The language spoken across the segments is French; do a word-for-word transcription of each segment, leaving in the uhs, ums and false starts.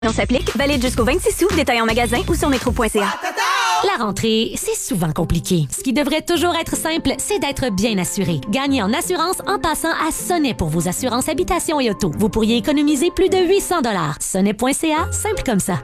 On s'applique, valide jusqu'au vingt-six août, détail en magasin ou sur métro point c a. La rentrée, c'est souvent compliqué. Ce qui devrait toujours être simple, c'est d'être bien assuré. Gagnez en assurance en passant à Sonnet pour vos assurances habitation et auto. Vous pourriez économiser plus de huit cents dollars. sonnet point c a, simple comme ça.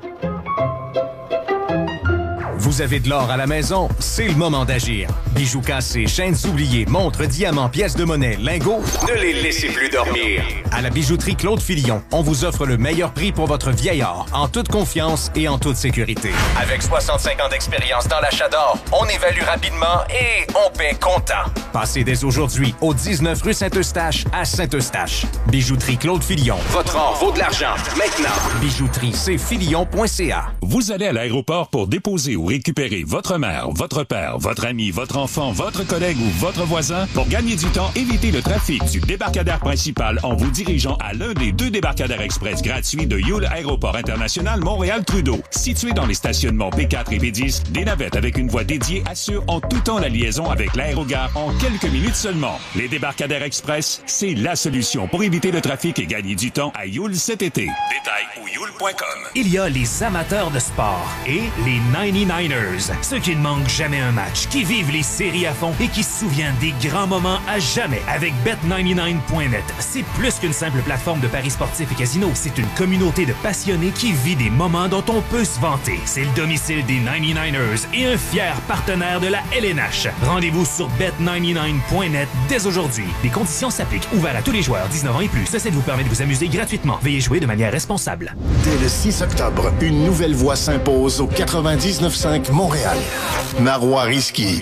Vous avez de l'or à la maison? C'est le moment d'agir. Bijoux cassés, chaînes oubliées, montres, diamants, pièces de monnaie, lingots, ne les laissez plus dormir. À la bijouterie Claude Filion, on vous offre le meilleur prix pour votre vieil or, en toute confiance et en toute sécurité. Avec soixante-cinq ans d'expérience dans l'achat d'or, on évalue rapidement et on paie comptant. Passez dès aujourd'hui au dix-neuf rue Saint-Eustache à Saint-Eustache. Bijouterie Claude Filion. Votre or vaut de l'argent. Maintenant, bijouterie c filion point c a. Vous allez à l'aéroport pour déposer ou récupérer votre mère, votre père, votre ami, votre enfant, votre collègue ou votre voisin. Pour gagner du temps, évitez le trafic du débarcadère principal en vous dirigeant à l'un des deux débarcadères express gratuits de Yule Aéroport International Montréal-Trudeau. Situé dans les stationnements P quatre et P dix, des navettes avec une voie dédiée assurent en tout temps la liaison avec l'aérogare en quelques minutes seulement. Les débarcadères express, c'est la solution pour éviter le trafic et gagner du temps à Yule cet été. Détails au yule point com. Il y a les amateurs de sport et les ninety-niners. Ceux qui ne manquent jamais un match, qui vivent les séries à fond et qui se souviennent des grands moments à jamais avec bet ninety-nine point net. C'est plus qu'une simple plateforme de paris sportifs et casino. C'est une communauté de passionnés qui vit des moments dont on peut se vanter. C'est le domicile des ninety-niners et un fier partenaire de la L N H. Rendez-vous sur bet ninety-nine point net dès aujourd'hui. Les conditions s'appliquent. Ouvert à tous les joueurs dix-neuf ans et plus. Ceci vous permet de vous amuser gratuitement. Veuillez jouer de manière responsable. Dès le six octobre, une nouvelle voix s'impose au quatre-vingt-dix-neuf cinq Montréal. Marois Risky.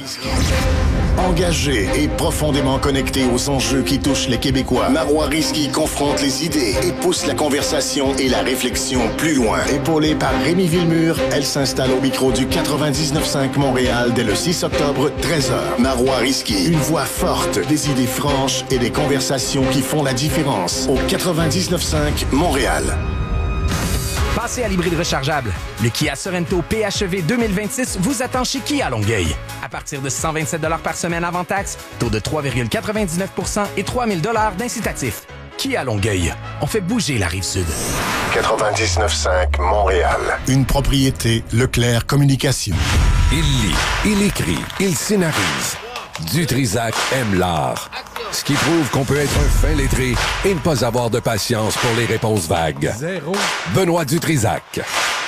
Engagé et profondément connecté aux enjeux qui touchent les Québécois, Marois Risky confronte les idées et pousse la conversation et la réflexion plus loin. Épaulée par Rémi Villemur, elle s'installe au micro du quatre-vingt-dix-neuf cinq Montréal dès le six octobre, treize heures. Marois Risky, une voix forte, des idées franches et des conversations qui font la différence. Au quatre-vingt-dix-neuf cinq Montréal. Passez à l'hybride rechargeable. Le Kia Sorento P H E V deux mille vingt-six vous attend chez Kia Longueuil. À partir de cent vingt-sept dollars par semaine avant taxe, taux de trois virgule quatre-vingt-dix-neuf pour cent et trois mille dollars d'incitatif. Kia Longueuil. On fait bouger la Rive-Sud. quatre-vingt-dix-neuf cinq Montréal. Une propriété Leclerc Communication. Il lit, il écrit, il scénarise. Dutrisac aime l'art. Ce qui prouve qu'on peut être un fin lettré et ne pas avoir de patience pour les réponses vagues. Zéro. Benoît Dutrisac.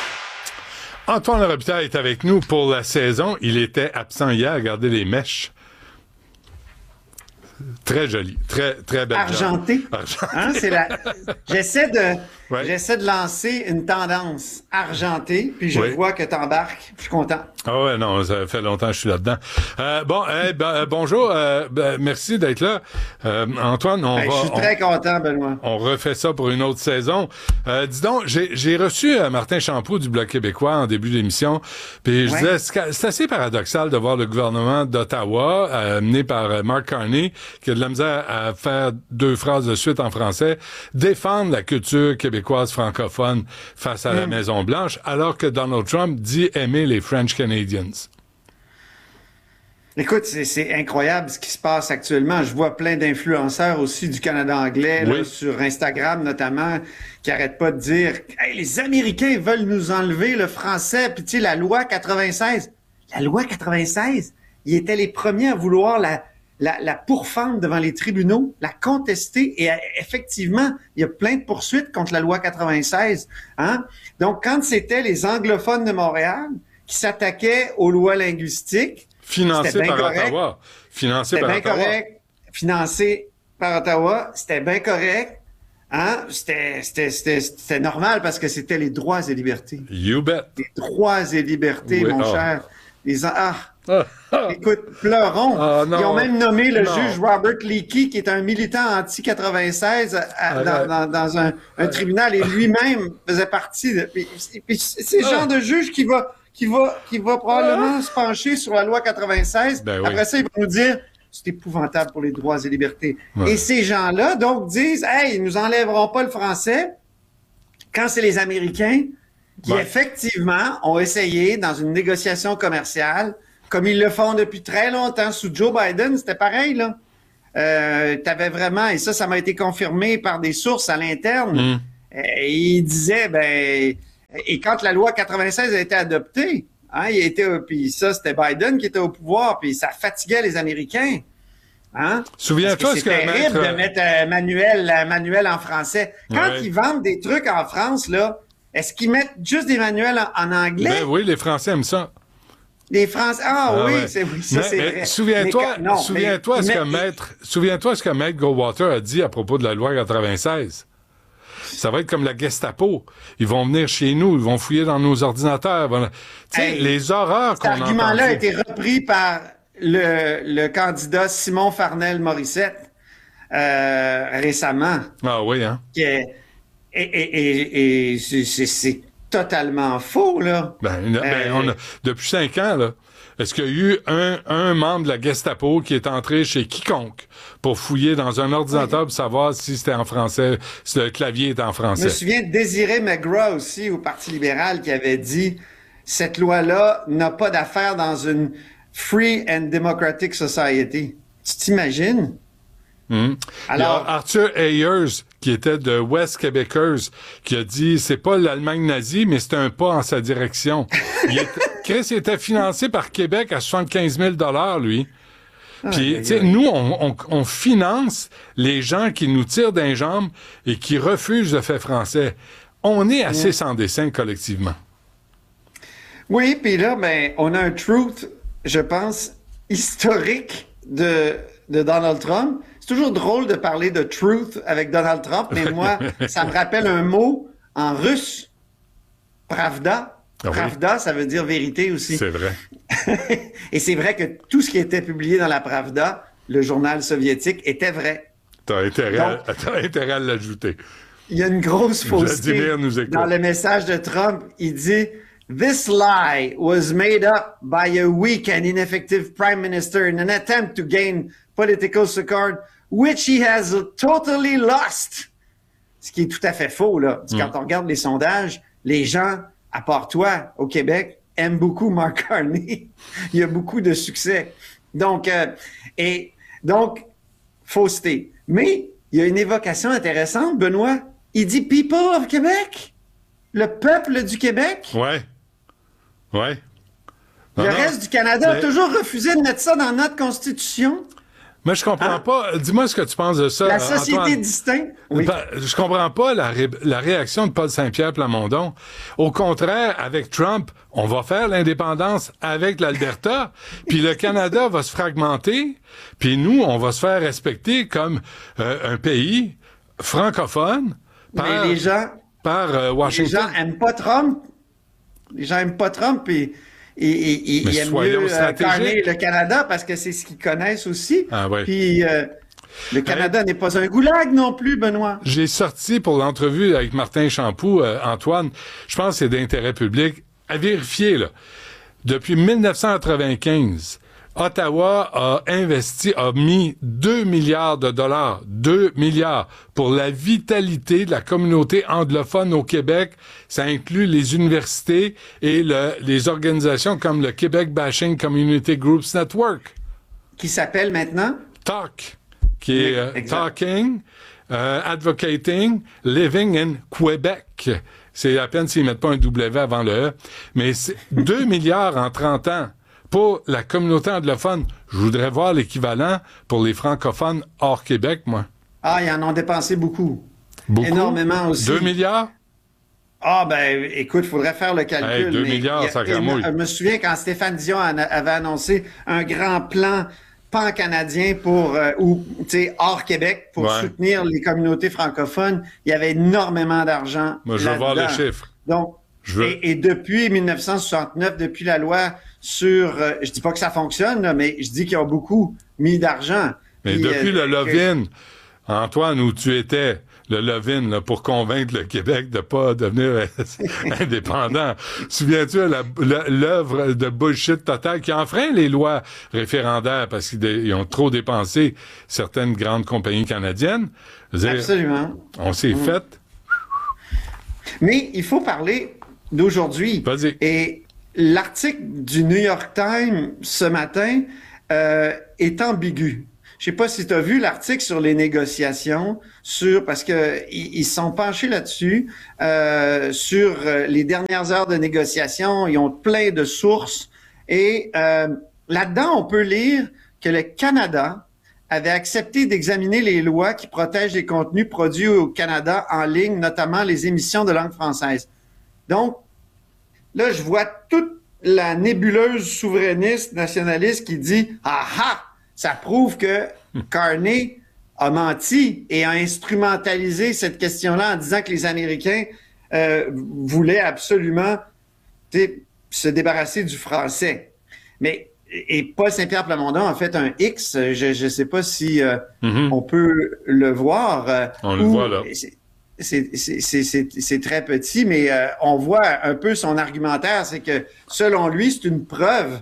Antoine Robitaille est avec nous pour la saison. Il était absent hier. Regardez les mèches. Très joli, très très belle. Argenté. Argenté. Hein, c'est la. J'essaie de, ouais. j'essaie de lancer une tendance argentée, puis je oui. vois que t'embarques. Je suis content. Ah ouais, non, ça fait longtemps que je suis là-dedans. Euh, bon, hey, ben, euh, bonjour, euh, ben, merci d'être là, euh, Antoine. On ben, va. Je suis très on, content, Benoît. On refait ça pour une autre saison. Euh, dis donc, j'ai, j'ai reçu euh, Martin Champroux du Bloc québécois en début d'émission, puis je ouais. disais, c'est, c'est assez paradoxal de voir le gouvernement d'Ottawa, euh, mené par euh, Mark Carney, qui a de la misère à faire deux phrases de suite en français, défendre la culture québécoise francophone face à mm. la Maison-Blanche, alors que Donald Trump dit aimer les French Canadians. Écoute, c'est, c'est incroyable ce qui se passe actuellement. Je vois plein d'influenceurs aussi du Canada anglais, oui. là, sur Instagram notamment, qui arrêtent pas de dire hey, les Américains veulent nous enlever le français. Puis tu sais, la loi quatre-vingt-seize, la loi quatre-vingt-seize, ils étaient les premiers à vouloir la La, la pourfendre devant les tribunaux, la contester, et effectivement, il y a plein de poursuites contre la loi quatre-vingt-seize. Hein? Donc, quand c'était les anglophones de Montréal qui s'attaquaient aux lois linguistiques, financé par correct. Ottawa, financé c'était par bien Ottawa, correct, financé par Ottawa, c'était bien correct. Hein? C'était, c'était, c'était, c'était normal parce que c'était les droits et libertés. You bet. Les droits et libertés, oui, mon oh. cher. Les ah. Ah, ah. Écoute, pleurons. Ah, Ils ont même nommé le non. juge Robert Leakey, qui est un militant anti quatre-vingt-seize, à, ah, dans, dans, dans un, un tribunal, et lui-même faisait partie de... Puis, puis c'est le ah. genre de juge qui va, qui va, qui va probablement ah. se pencher sur la loi quatre-vingt-seize. Ben oui. Après ça, il va nous dire c'est épouvantable pour les droits et libertés. Ouais. Et ces gens-là, donc, disent hey, ils nous enlèveront pas le français quand c'est les Américains qui, ouais. effectivement, ont essayé, dans une négociation commerciale, comme ils le font depuis très longtemps. Sous Joe Biden, c'était pareil, là. Euh, t'avais vraiment, et ça, ça m'a été confirmé par des sources à l'interne, mm. euh, ils disaient, ben, Et quand la loi quatre-vingt-seize a été adoptée, hein, il était, puis ça, c'était Biden qui était au pouvoir, puis ça fatiguait les Américains. Hein? Souviens-toi que ce que c'est terrible maître... de mettre un manuel, un manuel en français. Quand ouais. ils vendent des trucs en France, là, est-ce qu'ils mettent juste des manuels en, en anglais? Ben oui, les Français aiment ça. Les Français, ah, ah oui, ouais. c'est, oui, ça mais, c'est mais vrai. Souviens-toi, mais, non, souviens-toi, mais, ce mais, que maître, souviens-toi ce que maître Goldwater a dit à propos de la loi quatre-vingt-seize. Ça va être comme la Gestapo. Ils vont venir chez nous, ils vont fouiller dans nos ordinateurs. Tu sais, hey, les horreurs qu'on a entendues. Cet argument-là a été repris par le, le candidat Simon Farnell-Morissette euh, récemment. Ah oui, hein? Qui est, et et, et, et c'est, c'est, c'est totalement faux, là. Ben, ben euh, on a, depuis cinq ans, là, est-ce qu'il y a eu un, un membre de la Gestapo qui est entré chez quiconque pour fouiller dans un ordinateur pour savoir si c'était en français, si le clavier était en français? Je me souviens de Désiré McGraw aussi, au Parti libéral, qui avait dit « Cette loi-là n'a pas d'affaire dans une free and democratic society. » Tu t'imagines? Mmh. Alors, il y a Arthur Ayers, qui était de West Québécoise, qui a dit c'est pas l'Allemagne nazie, mais c'est un pas en sa direction. Il était, Chris il était financé par Québec à soixante-quinze mille dollars, lui. Puis, tu sais, nous, on, on, on finance les gens qui nous tirent d'un jambe et qui refusent le fait français. On est assez mmh. sans dessin collectivement. Oui, puis là, ben, on a un truth, je pense, historique de, de Donald Trump. C'est toujours drôle de parler de truth avec Donald Trump, mais moi, ça me rappelle un mot en russe, pravda. Ah Pravda, oui. Ça veut dire vérité aussi. C'est vrai. Et c'est vrai que tout ce qui était publié dans la Pravda, le journal soviétique, était vrai. T'as intérêt, Donc, à, t'as intérêt à l'ajouter. Il y a une grosse fausseté nous écoute. dans le message de Trump. Il dit « This lie was made up by a weak and ineffective prime minister in an attempt to gain political support, which he has totally lost. » Ce qui est tout à fait faux, là. Parce que mm. quand on regarde les sondages, les gens, à part toi, au Québec, aiment beaucoup Mark Carney. Il y a beaucoup de succès. Donc, euh, et, donc, fausseté. Mais, il y a une évocation intéressante, Benoît. Il dit « People of Québec ». Le peuple du Québec. Ouais. Ouais. Non, le non, reste du Canada mais... a toujours refusé de mettre ça dans notre Constitution. Mais je comprends ah. pas. Dis-moi ce que tu penses de ça. La société Antoine. distincte. Oui. Ben, je comprends pas la, ré- la réaction de Paul Saint-Pierre Plamondon. Au contraire, avec Trump, on va faire l'indépendance avec l'Alberta, puis le Canada va se fragmenter, puis nous, on va se faire respecter comme euh, un pays francophone par, Mais les gens, par euh, Washington. Les gens aiment pas Trump. Les gens aiment pas Trump et Et, et, et il aime mieux euh, Carney le Canada parce que c'est ce qu'ils connaissent aussi. Ah ouais. Puis euh, le Canada euh, n'est pas un goulag non plus, Benoît. J'ai sorti pour l'entrevue avec Martin Champoux, euh, Antoine, je pense que c'est d'intérêt public, à vérifier, là. Depuis dix-neuf cent quatre-vingt-quinze, Ottawa a investi, a mis deux milliards de dollars, deux milliards, pour la vitalité de la communauté anglophone au Québec. Ça inclut les universités et le, les organisations comme le Québec Bashing Community Groups Network. Qui s'appelle maintenant? Talk, qui est euh, Talking, euh, Advocating, Living in Québec. C'est à peine s'ils mettent pas un W avant le E. Mais c'est deux milliards en trente ans. Pour la communauté anglophone, je voudrais voir l'équivalent pour les francophones hors Québec, moi. Ah, ils en ont dépensé beaucoup. Beaucoup? Énormément aussi. Deux milliards? Ah, ben, écoute, il faudrait faire le calcul. Hey, deux milliards, ça gramouille. Je me souviens quand Stéphane Dion avait annoncé un grand plan pan-canadien pour, euh, ou, tu sais, hors Québec, pour ouais. soutenir les communautés francophones, il y avait énormément d'argent. Moi, je veux voir les chiffres. Donc, je veux... et, et depuis dix-neuf cent soixante-neuf, depuis la loi sur, euh, je dis pas que ça fonctionne, là, mais je dis qu'ils ont beaucoup mis d'argent. Mais Puis, depuis euh, le Lovin, que... Antoine, où tu étais, le Lovin, là, pour convaincre le Québec de pas devenir indépendant. Souviens-tu la, la, l'œuvre de bullshit total qui enfreint les lois référendaires parce qu'ils ont trop dépensé certaines grandes compagnies canadiennes? Dire, absolument. On s'est mmh. fait. Mais il faut parler d'aujourd'hui. Vas-y. Et l'article du New York Times ce matin euh, est ambigu. je sais pas si tu as vu l'article sur les négociations, sur parce que ils se sont penchés là-dessus, euh, sur les dernières heures de négociation. Ils ont plein de sources. Et euh, là-dedans, on peut lire que le Canada avait accepté d'examiner les lois qui protègent les contenus produits au Canada en ligne, notamment les émissions de langue française. Donc, là, je vois toute la nébuleuse souverainiste nationaliste qui dit « Ah ah! Ça prouve que Carney a menti et a instrumentalisé cette question-là en disant que les Américains euh, voulaient absolument se débarrasser du français. » Mais et Paul Saint-Pierre Plamondon a fait un X, je ne sais pas si euh, mm-hmm. on peut le voir. Euh, on le voit là. C'est, c'est, c'est, c'est, c'est très petit, mais euh, on voit un peu son argumentaire, c'est que selon lui, c'est une preuve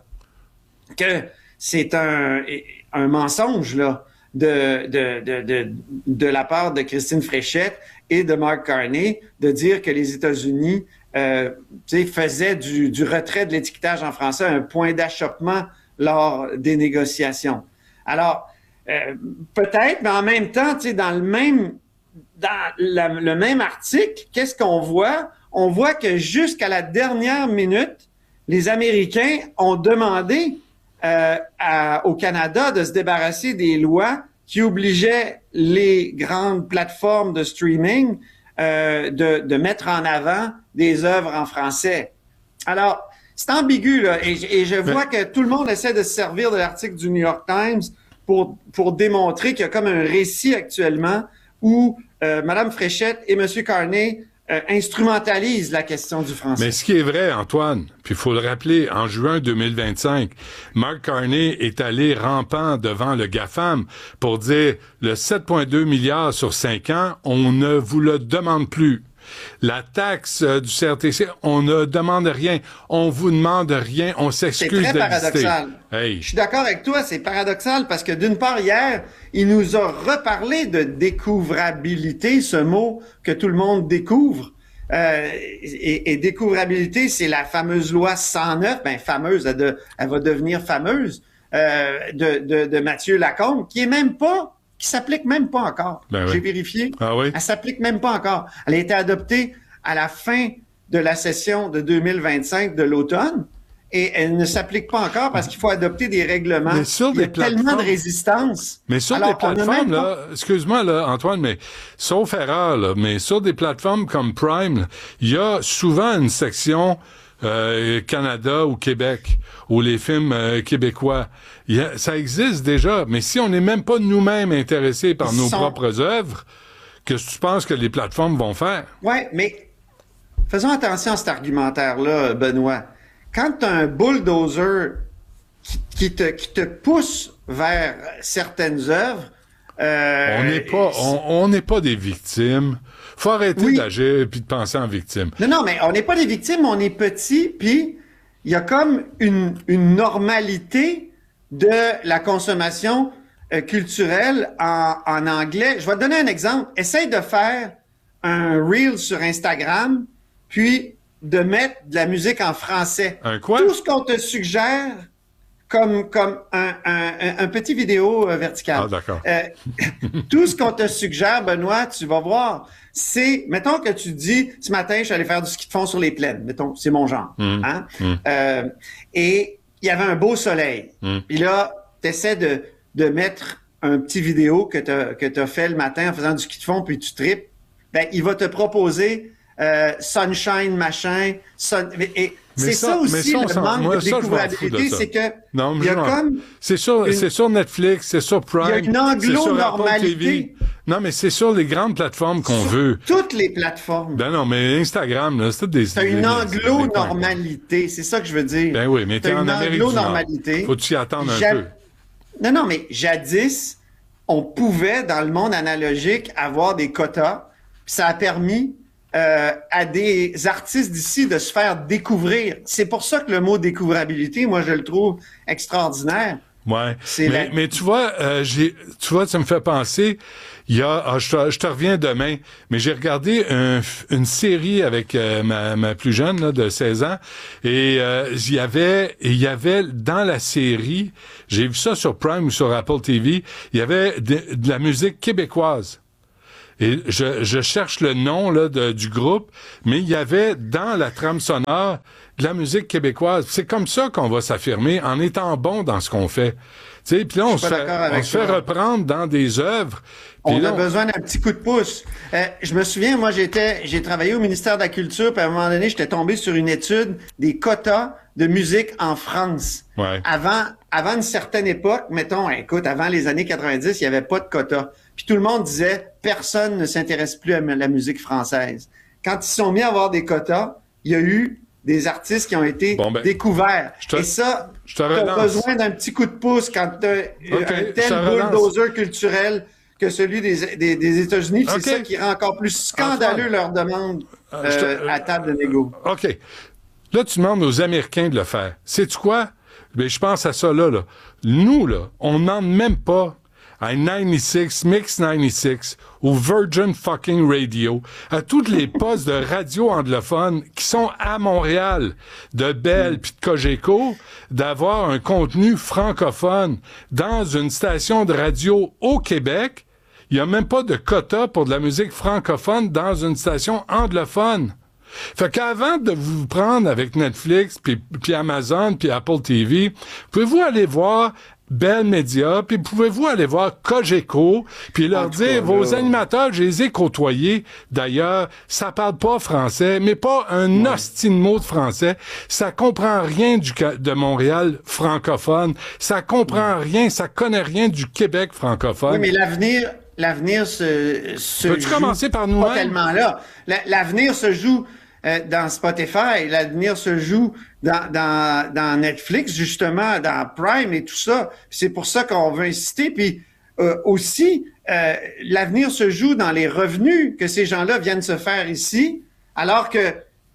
que c'est un, un mensonge là, de, de, de, de, de la part de Christine Fréchette et de Mark Carney de dire que les États-Unis euh, faisaient du, du retrait de l'étiquetage en français un point d'achoppement lors des négociations. Alors, euh, peut-être, mais en même temps, dans le même... Dans la, le même article, qu'est-ce qu'on voit? On voit que jusqu'à la dernière minute, les Américains ont demandé euh, à, au Canada de se débarrasser des lois qui obligeaient les grandes plateformes de streaming euh, de, de mettre en avant des œuvres en français. Alors, c'est ambigu, là, et, et je vois que tout le monde essaie de se servir de l'article du New York Times pour, pour démontrer qu'il y a comme un récit actuellement où euh, Mme Fréchette et M. Carney euh, instrumentalisent la question du français. Mais ce qui est vrai, Antoine, puis il faut le rappeler, en juin deux mille vingt-cinq, Mark Carney est allé rampant devant le GAFAM pour dire le sept virgule deux milliards sur cinq ans, on ne vous le demande plus. La taxe euh, du C R T C, on ne demande rien. On vous demande rien. On s'excuse d'exister. C'est très paradoxal. Hey. Je suis d'accord avec toi, c'est paradoxal parce que d'une part, hier, il nous a reparlé de découvrabilité, ce mot que tout le monde découvre. Euh, et, et découvrabilité, c'est la fameuse loi cent neuf, ben fameuse, elle, de, elle va devenir fameuse, euh, de, de, de Mathieu Lacombe, qui est même pas qui s'applique même pas encore. Ben oui. J'ai vérifié. Ah oui? Elle s'applique même pas encore. Elle a été adoptée à la fin de la session de deux mille vingt-cinq de l'automne et elle ne s'applique pas encore parce qu'il faut adopter des règlements. Mais sur Il y a des tellement plateformes... de résistance. Mais sur Alors, des plateformes, pas... là, excuse-moi, là, Antoine, mais sauf erreur, là, mais sur des plateformes comme Prime, il y a souvent une section Euh, Canada ou Québec, ou les films euh, québécois. Il y a, ça existe déjà, mais si on n'est même pas nous-mêmes intéressés par Ils nos sont... propres œuvres, qu'est-ce que tu penses que les plateformes vont faire? Oui, mais faisons attention à cet argumentaire-là, Benoît. Quand tu as un bulldozer qui, qui, te, qui te pousse vers certaines œuvres... Euh, on n'est pas, on, on n'est pas des victimes. Faut arrêter oui. d'agir puis de penser en victime. Non, non, mais on n'est pas des victimes, on est petits, puis il y a comme une, une normalité de la consommation euh, culturelle en, en anglais. Je vais te donner un exemple. Essaye de faire un reel sur Instagram, puis de mettre de la musique en français. Un quoi? Tout ce qu'on te suggère comme, comme un, un, un petit vidéo euh, vertical. Ah, d'accord. Euh, tout ce qu'on te suggère, Benoît, tu vas voir, c'est, mettons que tu dis, ce matin, je suis allé faire du ski de fond sur les plaines. Mettons, c'est mon genre. Mmh. Hein? Mmh. Euh, et il y avait un beau soleil. Mmh. Puis là, tu essaies de, de mettre un petit vidéo que tu as que t'as fait le matin en faisant du ski de fond, puis tu tripes. Ben, il va te proposer euh, sunshine, machin. Sun... Et, c'est ça, ça aussi ça, le ça, manque moi, de découvrabilité, de c'est que non, il y a comme c'est sur, une... c'est sur Netflix, c'est sur Prime, il y a une anglo-normalité. Non, mais c'est sur les grandes plateformes qu'on sur veut. Toutes les plateformes. Ben non, mais Instagram, là, c'est des... C'est une anglo-normalité, c'est ça que je veux dire. Ben oui, mais t'es en Amérique du Nord. Faut t'y attendre un Jad... peu. Non, non, mais jadis, on pouvait, dans le monde analogique, avoir des quotas, puis ça a permis Euh, à des artistes d'ici de se faire découvrir. C'est pour ça que le mot découvrabilité, moi, je le trouve extraordinaire. Ouais. C'est mais, la... mais tu vois, euh, j'ai, tu vois, ça me fait penser. Il y a, ah, je, te, je te reviens demain, mais j'ai regardé un, une série avec euh, ma, ma plus jeune là, de seize ans, et euh, il y avait, il y avait dans la série, j'ai vu ça sur Prime ou sur Apple T V, il y avait de, de la musique québécoise. Et je, je cherche le nom là de, du groupe, mais il y avait dans la trame sonore de la musique québécoise. C'est comme ça qu'on va s'affirmer en étant bon dans ce qu'on fait. Tu sais, puis là on se fait, on se fait reprendre dans des œuvres. On là, a besoin d'un petit coup de pouce. Euh, je me souviens, moi j'étais, j'ai travaillé au ministère de la Culture, puis à un moment donné, j'étais tombé sur une étude des quotas de musique en France. Ouais. Avant, avant une certaine époque, mettons, écoute, avant les années quatre-vingt-dix, il n'y avait pas de quotas. Puis tout le monde disait, personne ne s'intéresse plus à la musique française. Quand ils sont mis à avoir des quotas, il y a eu des artistes qui ont été bon ben, découverts. Te, Et ça, tu as besoin d'un petit coup de pouce quand tu as okay, un tel bulldozer culturel que celui des, des, des États-Unis. Okay. C'est ça qui rend encore plus scandaleux leur demande euh, te, à table de négo. OK. Là, tu demandes aux Américains de le faire. Sais-tu quoi? Ben, je pense à ça là, là. Nous, là, on n'en même pas à quatre-vingt-six, Mix quatre-vingt-six, ou Virgin fucking Radio, à tous les postes de radio anglophones qui sont à Montréal, de Bell puis de Cogeco, d'avoir un contenu francophone dans une station de radio au Québec. Il n'y a même pas de quota pour de la musique francophone dans une station anglophone. Fait qu'avant de vous prendre avec Netflix, puis, puis Amazon, puis Apple T V, pouvez-vous aller voir Bell Media, puis pouvez-vous aller voir Cogeco, puis leur dire, vos là. animateurs, je les ai côtoyés, d'ailleurs, ça parle pas français, mais pas un ouais. hostie de mot de français, ça comprend rien du de Montréal francophone, ça comprend ouais. rien, ça connaît rien du Québec francophone. Oui, mais l'avenir, l'avenir se, se Peux-tu joue commencer par nous-mêmes? Pas tellement là. L'avenir se joue euh, dans Spotify, l'avenir se joue Dans, dans, dans Netflix, justement, dans Prime et tout ça. C'est pour ça qu'on veut insister. Puis euh, aussi, euh, l'avenir se joue dans les revenus que ces gens-là viennent se faire ici, alors que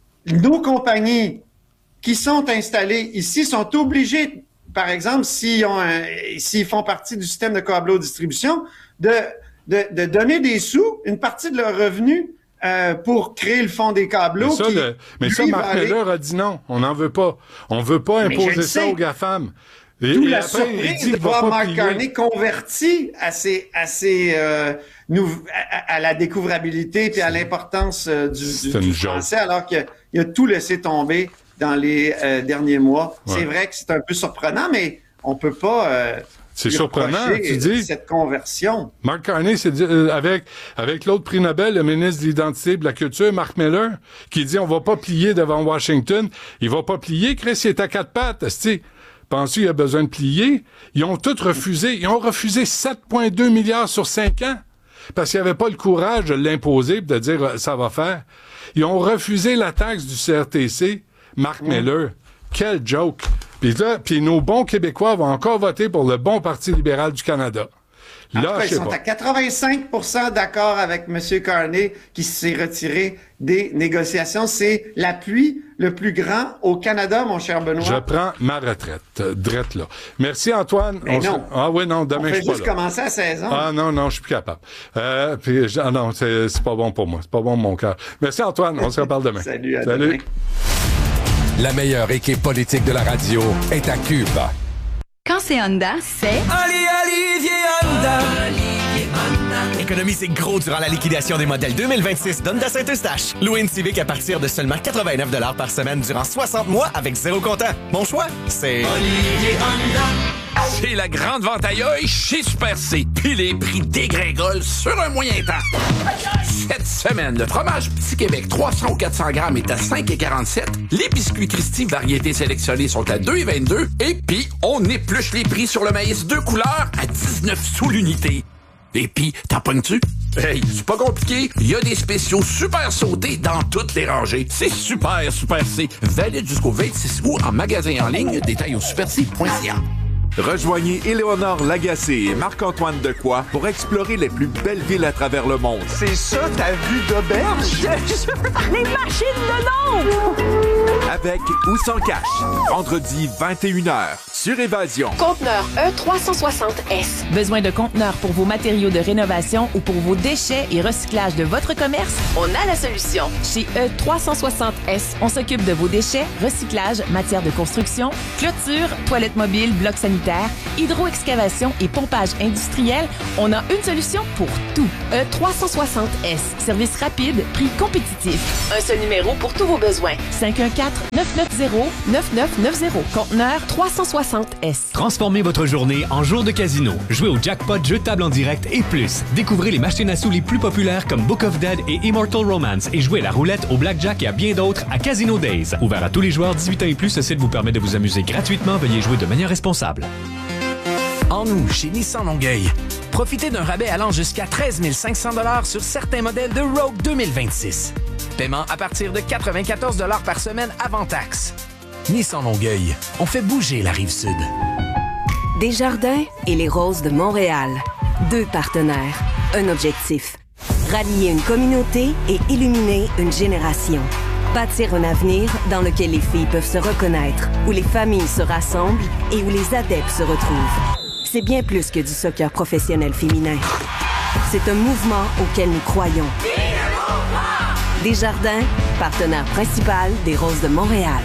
nos compagnies qui sont installées ici sont obligées, par exemple, s'ils ont un, s'ils font partie du système de câbleau-distribution, de, de, de donner des sous, une partie de leurs revenus, Euh, pour créer le fonds des câbleaux. Mais ça, qui, le, mais ça Marc aller... Miller a dit non. On n'en veut pas. On veut pas imposer ça aux GAFAM. Et, D'où et la après, surprise de voir Mark Carney converti à, ses, à, ses, euh, nou, à, à la découvrabilité et à l'importance euh, du, du, du français, alors qu'il a, il a tout laissé tomber dans les euh, derniers mois. Ouais. C'est vrai que c'est un peu surprenant, mais on peut pas... Euh, C'est surprenant, tu dis. Cette conversion. Mark Carney, c'est dit, euh, avec, avec l'autre prix Nobel, le ministre de l'Identité et de la Culture, Mark Miller, qui dit on va pas plier devant Washington. Il va pas plier, Chris, il est à quatre pattes, esti. Penses-tu qu'il a besoin de plier? Ils ont tous refusé. Ils ont refusé sept virgule deux milliards sur cinq ans. Parce qu'ils n'avaient pas le courage de l'imposer et de dire ça va faire. Ils ont refusé la taxe du C R T C. Mark mmh. Miller. Quel joke! Puis là, puis nos bons Québécois vont encore voter pour le bon Parti libéral du Canada. Là, cas, je sais ils sont pas. à quatre-vingt-cinq pour cent d'accord avec M. Carney qui s'est retiré des négociations. C'est l'appui le plus grand au Canada, mon cher Benoît. Je prends ma retraite, euh, drette là. Merci Antoine. Mais on non. Se... Ah oui, non, demain on je suis pas là. On fait juste commencer à seize ans. Ah non, non, je suis plus capable. Euh, puis, ah non, c'est, c'est pas bon pour moi. C'est pas bon pour mon cœur. Merci Antoine, on se reparle demain. Salut, à Salut. demain. La meilleure équipe politique de la radio est à Cube. Quand c'est Honda, c'est... Ali, Olivier Honda. Économisez gros durant la liquidation des modèles deux mille vingt-six d'Honda Saint-Eustache. Louez une Civic à partir de seulement quatre-vingt-neuf dollars par semaine durant soixante mois avec zéro comptant. Mon choix, c'est... Olivier Honda. C'est la grande vente à œil chez Super C. Puis les prix dégringolent sur un moyen temps. Cette semaine, le fromage Petit Québec trois cents ou quatre cents grammes est à cinq virgule quarante-sept. Les biscuits Christie variétés sélectionnées sont à deux virgule vingt-deux. Et puis, on épluche les prix sur le maïs deux couleurs à dix-neuf sous l'unité. Et puis, t'en pognes-tu? Hey, c'est pas compliqué. Il y a des spéciaux super sautés dans toutes les rangées. C'est super, super C. Valide jusqu'au vingt-six août en magasin en ligne. Détail au superc point c a. Rejoignez Éléonore Lagacé et Marc-Antoine Decoy pour explorer les plus belles villes à travers le monde. C'est ça ta vue d'auberge? Les machines de l'ombre! Avec ou sans cash. Vendredi vingt et une heures sur Évasion. Conteneur E trois cent soixante S. Besoin de conteneurs pour vos matériaux de rénovation ou pour vos déchets et recyclage de votre commerce? On a la solution. Chez E trois cent soixante S, on s'occupe de vos déchets, recyclage, matière de construction, clôture, toilettes mobiles, blocs sanitaires, hydroexcavation et pompage industriel. On a une solution pour tout. E trois cent soixante S. Service rapide, prix compétitif. Un seul numéro pour tous vos besoins. cinq un quatre, neuf neuf zéro, neuf neuf neuf zéro. Conteneur trois cent soixante S. Transformez votre journée en jour de casino. Jouez au jackpot, jeux de table en direct et plus. Découvrez les machines à sous les plus populaires comme Book of Dead et Immortal Romance et jouez à la roulette, au blackjack et à bien d'autres à Casino Days. Ouvert à tous les joueurs dix-huit ans et plus, ce site vous permet de vous amuser gratuitement. Veuillez jouer de manière responsable. En nous, chez Nissan Longueuil, profitez d'un rabais allant jusqu'à treize mille cinq cents dollars sur certains modèles de Rogue deux mille vingt-six. Paiement à partir de quatre-vingt-quatorze dollars par semaine avant taxe. Nissan Longueuil, on fait bouger la Rive-Sud. Desjardins et les Roses de Montréal. Deux partenaires, un objectif. Rallier une communauté et illuminer une génération. Bâtir un avenir dans lequel les filles peuvent se reconnaître, où les familles se rassemblent et où les adeptes se retrouvent. C'est bien plus que du soccer professionnel féminin. C'est un mouvement auquel nous croyons. Desjardins, partenaire principal des Roses de Montréal.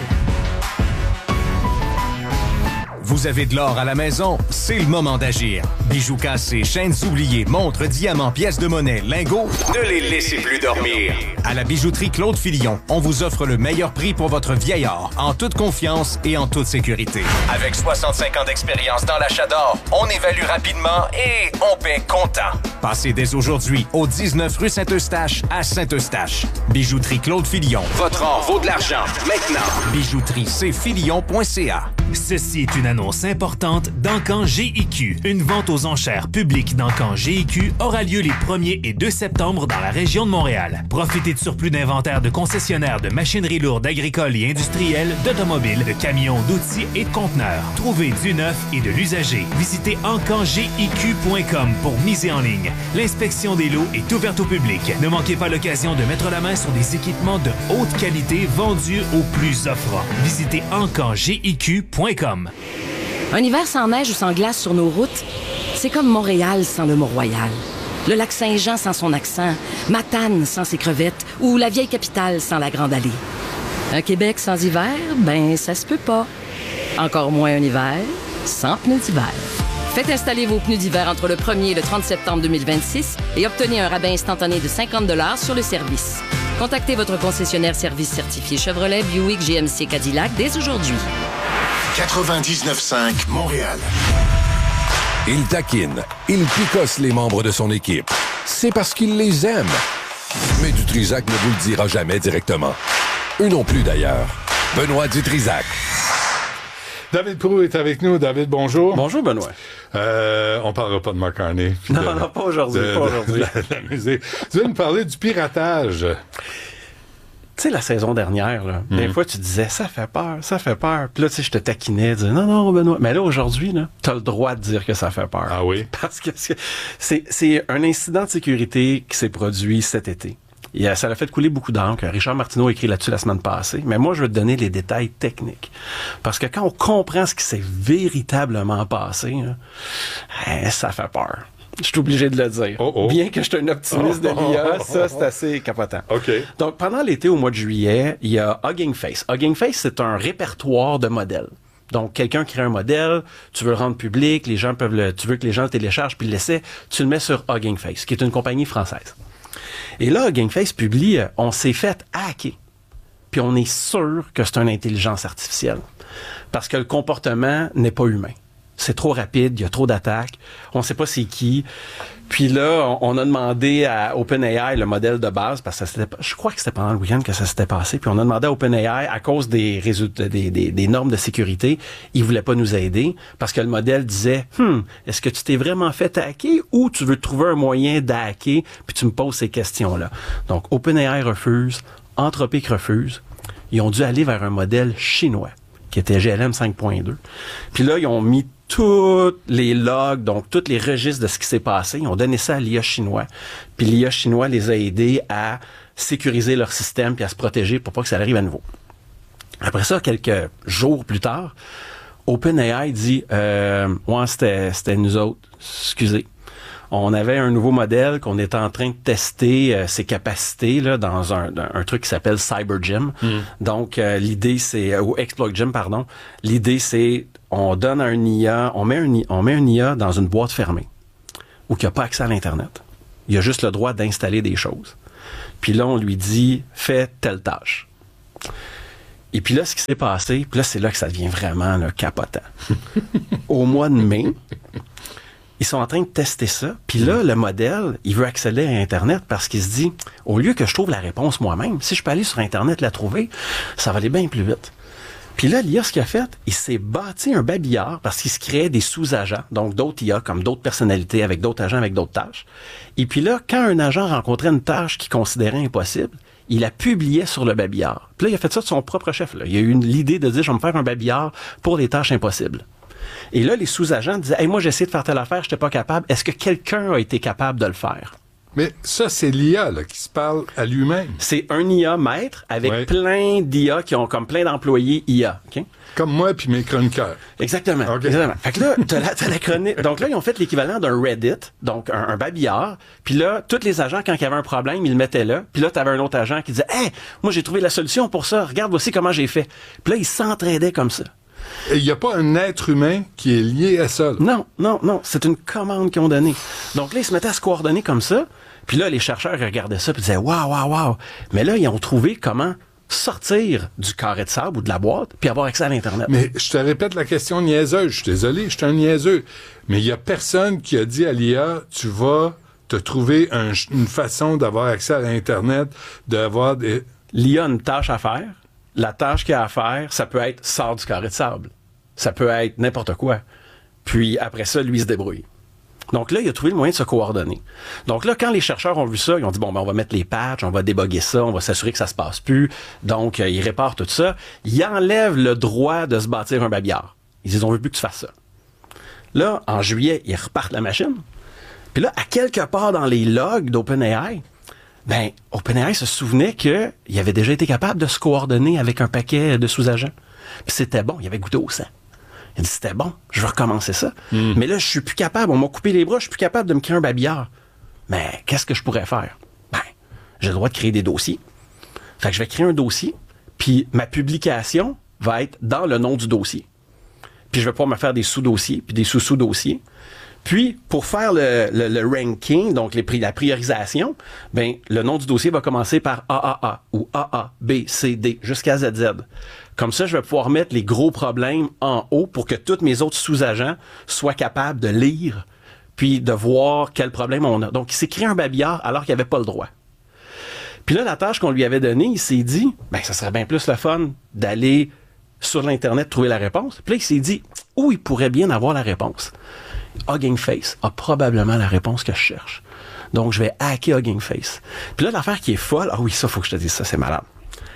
Vous avez de l'or à la maison? C'est le moment d'agir. Bijoux cassés, chaînes oubliées, montres, diamants, pièces de monnaie, lingots, ne les laissez plus dormir. À la bijouterie Claude Fillon, on vous offre le meilleur prix pour votre vieil or, en toute confiance et en toute sécurité. Avec soixante-cinq ans d'expérience dans l'achat d'or, on évalue rapidement et on paie comptant. Passez dès aujourd'hui au dix-neuf rue Saint-Eustache à Saint-Eustache. Bijouterie Claude Fillon. Votre or vaut de l'argent. Maintenant. Bijouterie c fillon point c a. Ceci est une annonce importante d'Encan G I Q. Une vente aux enchères publiques d'Encan G I Q aura lieu les premier et deux septembre dans la région de Montréal. Profitez de surplus d'inventaire de concessionnaires de machinerie lourde agricole et industrielle, d'automobiles, de camions, d'outils et de conteneurs. Trouvez du neuf et de l'usager. Visitez encan g i q point com pour miser en ligne. L'inspection des lots est ouverte au public. Ne manquez pas l'occasion de mettre la main sur des équipements de haute qualité vendus aux plus offrants. Visitez encan g i q point com. Un hiver sans neige ou sans glace sur nos routes, c'est comme Montréal sans le Mont-Royal. Le lac Saint-Jean sans son accent, Matane sans ses crevettes ou la vieille capitale sans la Grande Allée. Un Québec sans hiver, ben ça se peut pas. Encore moins un hiver sans pneus d'hiver. Faites installer vos pneus d'hiver entre le premier et le trente septembre deux mille vingt-six et obtenez un rabais instantané de cinquante dollars sur le service. Contactez votre concessionnaire service certifié Chevrolet, Buick, G M C, Cadillac dès aujourd'hui. quatre-vingt-dix-neuf cinq Montréal. Il taquine, il picosse les membres de son équipe. C'est parce qu'il les aime. Mais Dutrisac ne vous le dira jamais directement. Eux non plus d'ailleurs. Benoît Dutrisac. David Proulx est avec nous. David, bonjour. Bonjour, Benoît. Euh, on parlera pas de Marc Carney. Non, de, non, pas aujourd'hui, de, pas aujourd'hui. De, de, de la musique. Tu veux nous parler du piratage? Tu sais, la saison dernière, là, mm. des fois, tu disais, ça fait peur, ça fait peur. Puis là, tu sais, je te taquinais, disais, non, non, Benoît. Mais là, aujourd'hui, là, t'as le droit de dire que ça fait peur. Ah oui? Parce que c'est, c'est un incident de sécurité qui s'est produit cet été. Et ça l'a fait couler beaucoup d'encre. Richard Martineau a écrit là-dessus la semaine passée. Mais moi, je veux te donner les détails techniques. Parce que quand on comprend ce qui s'est véritablement passé, là, hein, ça fait peur. Je suis obligé de le dire. Oh oh. Bien que je suis un optimiste oh de l'I A, oh ça, c'est assez capotant. Okay. Donc, pendant l'été, au mois de juillet, il y a Hugging Face. Hugging Face, c'est un répertoire de modèles. Donc, quelqu'un crée un modèle, tu veux le rendre public, les gens peuvent le, tu veux que les gens le téléchargent puis le laissent, tu le mets sur Hugging Face, qui est une compagnie française. Et là, Hugging Face publie, on s'est fait hacker. Puis on est sûr que c'est une intelligence artificielle. Parce que le comportement n'est pas humain. C'est trop rapide, il y a trop d'attaques, on ne sait pas c'est qui. Puis là, on a demandé à OpenAI le modèle de base, parce que ça s'était, je crois que c'était pendant le week-end que ça s'était passé, puis on a demandé à OpenAI, à cause des résultats, des, des, des normes de sécurité, ils voulaient pas nous aider, parce que le modèle disait, hum, est-ce que tu t'es vraiment fait hacker ou tu veux trouver un moyen d'hacker, puis tu me poses ces questions-là. Donc, OpenAI refuse, Anthropic refuse, ils ont dû aller vers un modèle chinois, qui était G L M cinq point deux. Puis là, ils ont mis tous les logs, donc tous les registres de ce qui s'est passé. Ils ont donné ça à l'I A chinois. Puis l'I A chinois les a aidés à sécuriser leur système puis à se protéger pour pas que ça arrive à nouveau. Après ça, quelques jours plus tard, OpenAI dit euh, ouais, c'était, c'était nous autres, excusez. On avait un nouveau modèle qu'on était en train de tester euh, ses capacités là, dans un, un truc qui s'appelle CyberGym. Mm. Donc, euh, l'idée, c'est... Euh, ou ExploitGym, pardon. L'idée, c'est on donne un I A, on met un, on met un I A dans une boîte fermée où il n'y a pas accès à l'Internet. Il a juste le droit d'installer des choses. Puis là, on lui dit « Fais telle tâche ». Et puis là, ce qui s'est passé, puis là, c'est là que ça devient vraiment là, capotant. Au mois de mai... Ils sont en train de tester ça. Puis là, le modèle, il veut accéder à Internet parce qu'il se dit, au lieu que je trouve la réponse moi-même, si je peux aller sur Internet la trouver, ça va aller bien plus vite. Puis là, l'I A, ce qu'il a fait, il s'est bâti un babillard parce qu'il se créait des sous-agents, donc d'autres I A, comme d'autres personnalités, avec d'autres agents, avec d'autres tâches. Et puis là, quand un agent rencontrait une tâche qu'il considérait impossible, il la publiait sur le babillard. Puis là, il a fait ça de son propre chef. Là. Il a eu une, l'idée de dire, je vais me faire un babillard pour les tâches impossibles. Et là, les sous-agents disaient, hey, moi, j'ai essayé de faire telle affaire, je n'étais pas capable. Est-ce que quelqu'un a été capable de le faire? Mais ça, c'est l'I A là, qui se parle à lui-même. C'est un I A maître avec ouais. plein d'I A qui ont comme plein d'employés I A. Okay? Comme moi puis mes chroniqueurs. Exactement. Okay. Exactement. Fait que là, t'as la, t'as la chronique. Donc là, ils ont fait l'équivalent d'un Reddit, donc un, un babillard. Puis là, tous les agents, quand il y avait un problème, ils le mettaient là. Puis là, t'avais un autre agent qui disait, hey, moi, j'ai trouvé la solution pour ça. Regarde, voici comment j'ai fait. Puis là, ils s'entraidaient comme ça. Et il n'y a pas un être humain qui est lié à ça. Là. Non, non, non. C'est une commande qu'ils ont donnée. Donc là, ils se mettaient à se coordonner comme ça. Puis là, les chercheurs regardaient ça et disaient « Waouh, waouh, waouh! » Mais là, ils ont trouvé comment sortir du carré de sable ou de la boîte puis avoir accès à l'Internet. Mais je te répète la question niaiseuse. Je suis désolé, je suis un niaiseux. Mais il n'y a personne qui a dit à l'I A « Tu vas te trouver un, une façon d'avoir accès à l'Internet, d'avoir des... » L'I A a une tâche à faire. La tâche qu'il a à faire, ça peut être sort du carré de sable. Ça peut être n'importe quoi. Puis après ça, lui, il se débrouille. Donc là, il a trouvé le moyen de se coordonner. Donc là, quand les chercheurs ont vu ça, ils ont dit, bon, ben, on va mettre les patchs, on va déboguer ça, on va s'assurer que ça se passe plus. Donc, euh, ils réparent tout ça. Ils enlèvent le droit de se bâtir un babillard. Ils disent, on veut plus que tu fasses ça. Là, en juillet, ils repartent la machine. Puis là, à quelque part dans les logs d'OpenAI, ben, OpenAI se souvenait qu'il avait déjà été capable de se coordonner avec un paquet de sous-agents. Puis c'était bon, il avait goûté au sang. Il a dit, c'était bon, je vais recommencer ça. Mm. Mais là, je suis plus capable, on m'a coupé les bras, je suis plus capable de me créer un babillard. Mais qu'est-ce que je pourrais faire? Ben, j'ai le droit de créer des dossiers. Fait que je vais créer un dossier, puis ma publication va être dans le nom du dossier. Puis je vais pouvoir me faire des sous-dossiers, puis des sous-sous-dossiers. Puis, pour faire le, le, le ranking, donc les, la priorisation, ben, le nom du dossier va commencer par A A A ou A A, B, C, D, jusqu'à Z Z. Comme ça, je vais pouvoir mettre les gros problèmes en haut pour que tous mes autres sous-agents soient capables de lire puis de voir quel problème on a. Donc, il s'est créé un babillard alors qu'il n'avait pas le droit. Puis là, la tâche qu'on lui avait donnée, il s'est dit, ben, ça serait bien plus le fun d'aller sur l'Internet trouver la réponse. Puis là, il s'est dit, où il pourrait bien avoir la réponse? Hugging Face a probablement la réponse que je cherche. Donc, je vais hacker Hugging Face. Puis là, l'affaire qui est folle, ah oui, ça, faut que je te dise ça, c'est malade.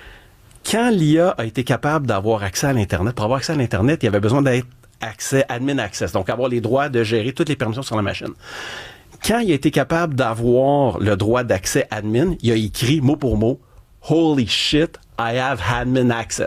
Quand l'I A a été capable d'avoir accès à l'Internet, pour avoir accès à l'Internet, il avait besoin d'être accès, admin access, donc avoir les droits de gérer toutes les permissions sur la machine. Quand il a été capable d'avoir le droit d'accès admin, il a écrit mot pour mot « Holy shit, I have admin access ».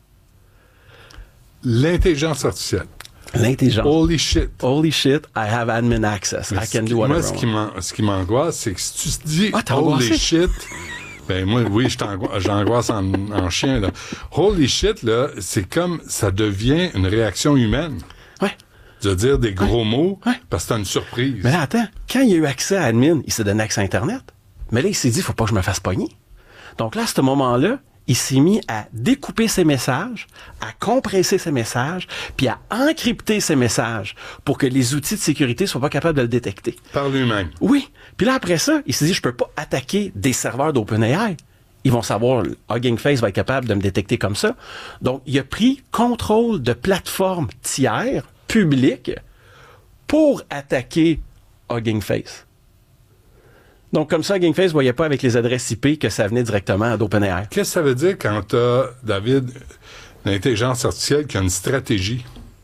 L'intelligence artificielle. L'intelligence. Holy shit. Holy shit, I have admin access. Mais I can do whatever. Moi, ce qui, m'an, ce qui m'angoisse, c'est que si tu te dis ah, holy angoissé? shit, ben moi, oui, je t'angoisse, j'angoisse en, en chien, là. Holy shit, là, c'est comme, ça devient une réaction humaine. Ouais. De dire des gros ouais. mots, ouais. parce que t'as une surprise. Mais là, attends, quand il a eu accès à admin, il s'est donné accès à Internet. Mais là, il s'est dit, faut pas que je me fasse pogner. Donc là, à ce moment-là, il s'est mis à découper ses messages, à compresser ses messages, puis à encrypter ses messages pour que les outils de sécurité soient pas capables de le détecter. Par lui-même. Oui. Puis là, après ça, il s'est dit, je peux pas attaquer des serveurs d'OpenAI. Ils vont savoir, Hugging Face va être capable de me détecter comme ça. Donc, il a pris contrôle de plateformes tiers, publiques, pour attaquer Hugging Face. Donc, comme ça, Hugging Face ne voyait pas avec les adresses I P que ça venait directement d'OpenAI. Qu'est-ce que ça veut dire quand tu as, David, l'intelligence artificielle qui a une stratégie?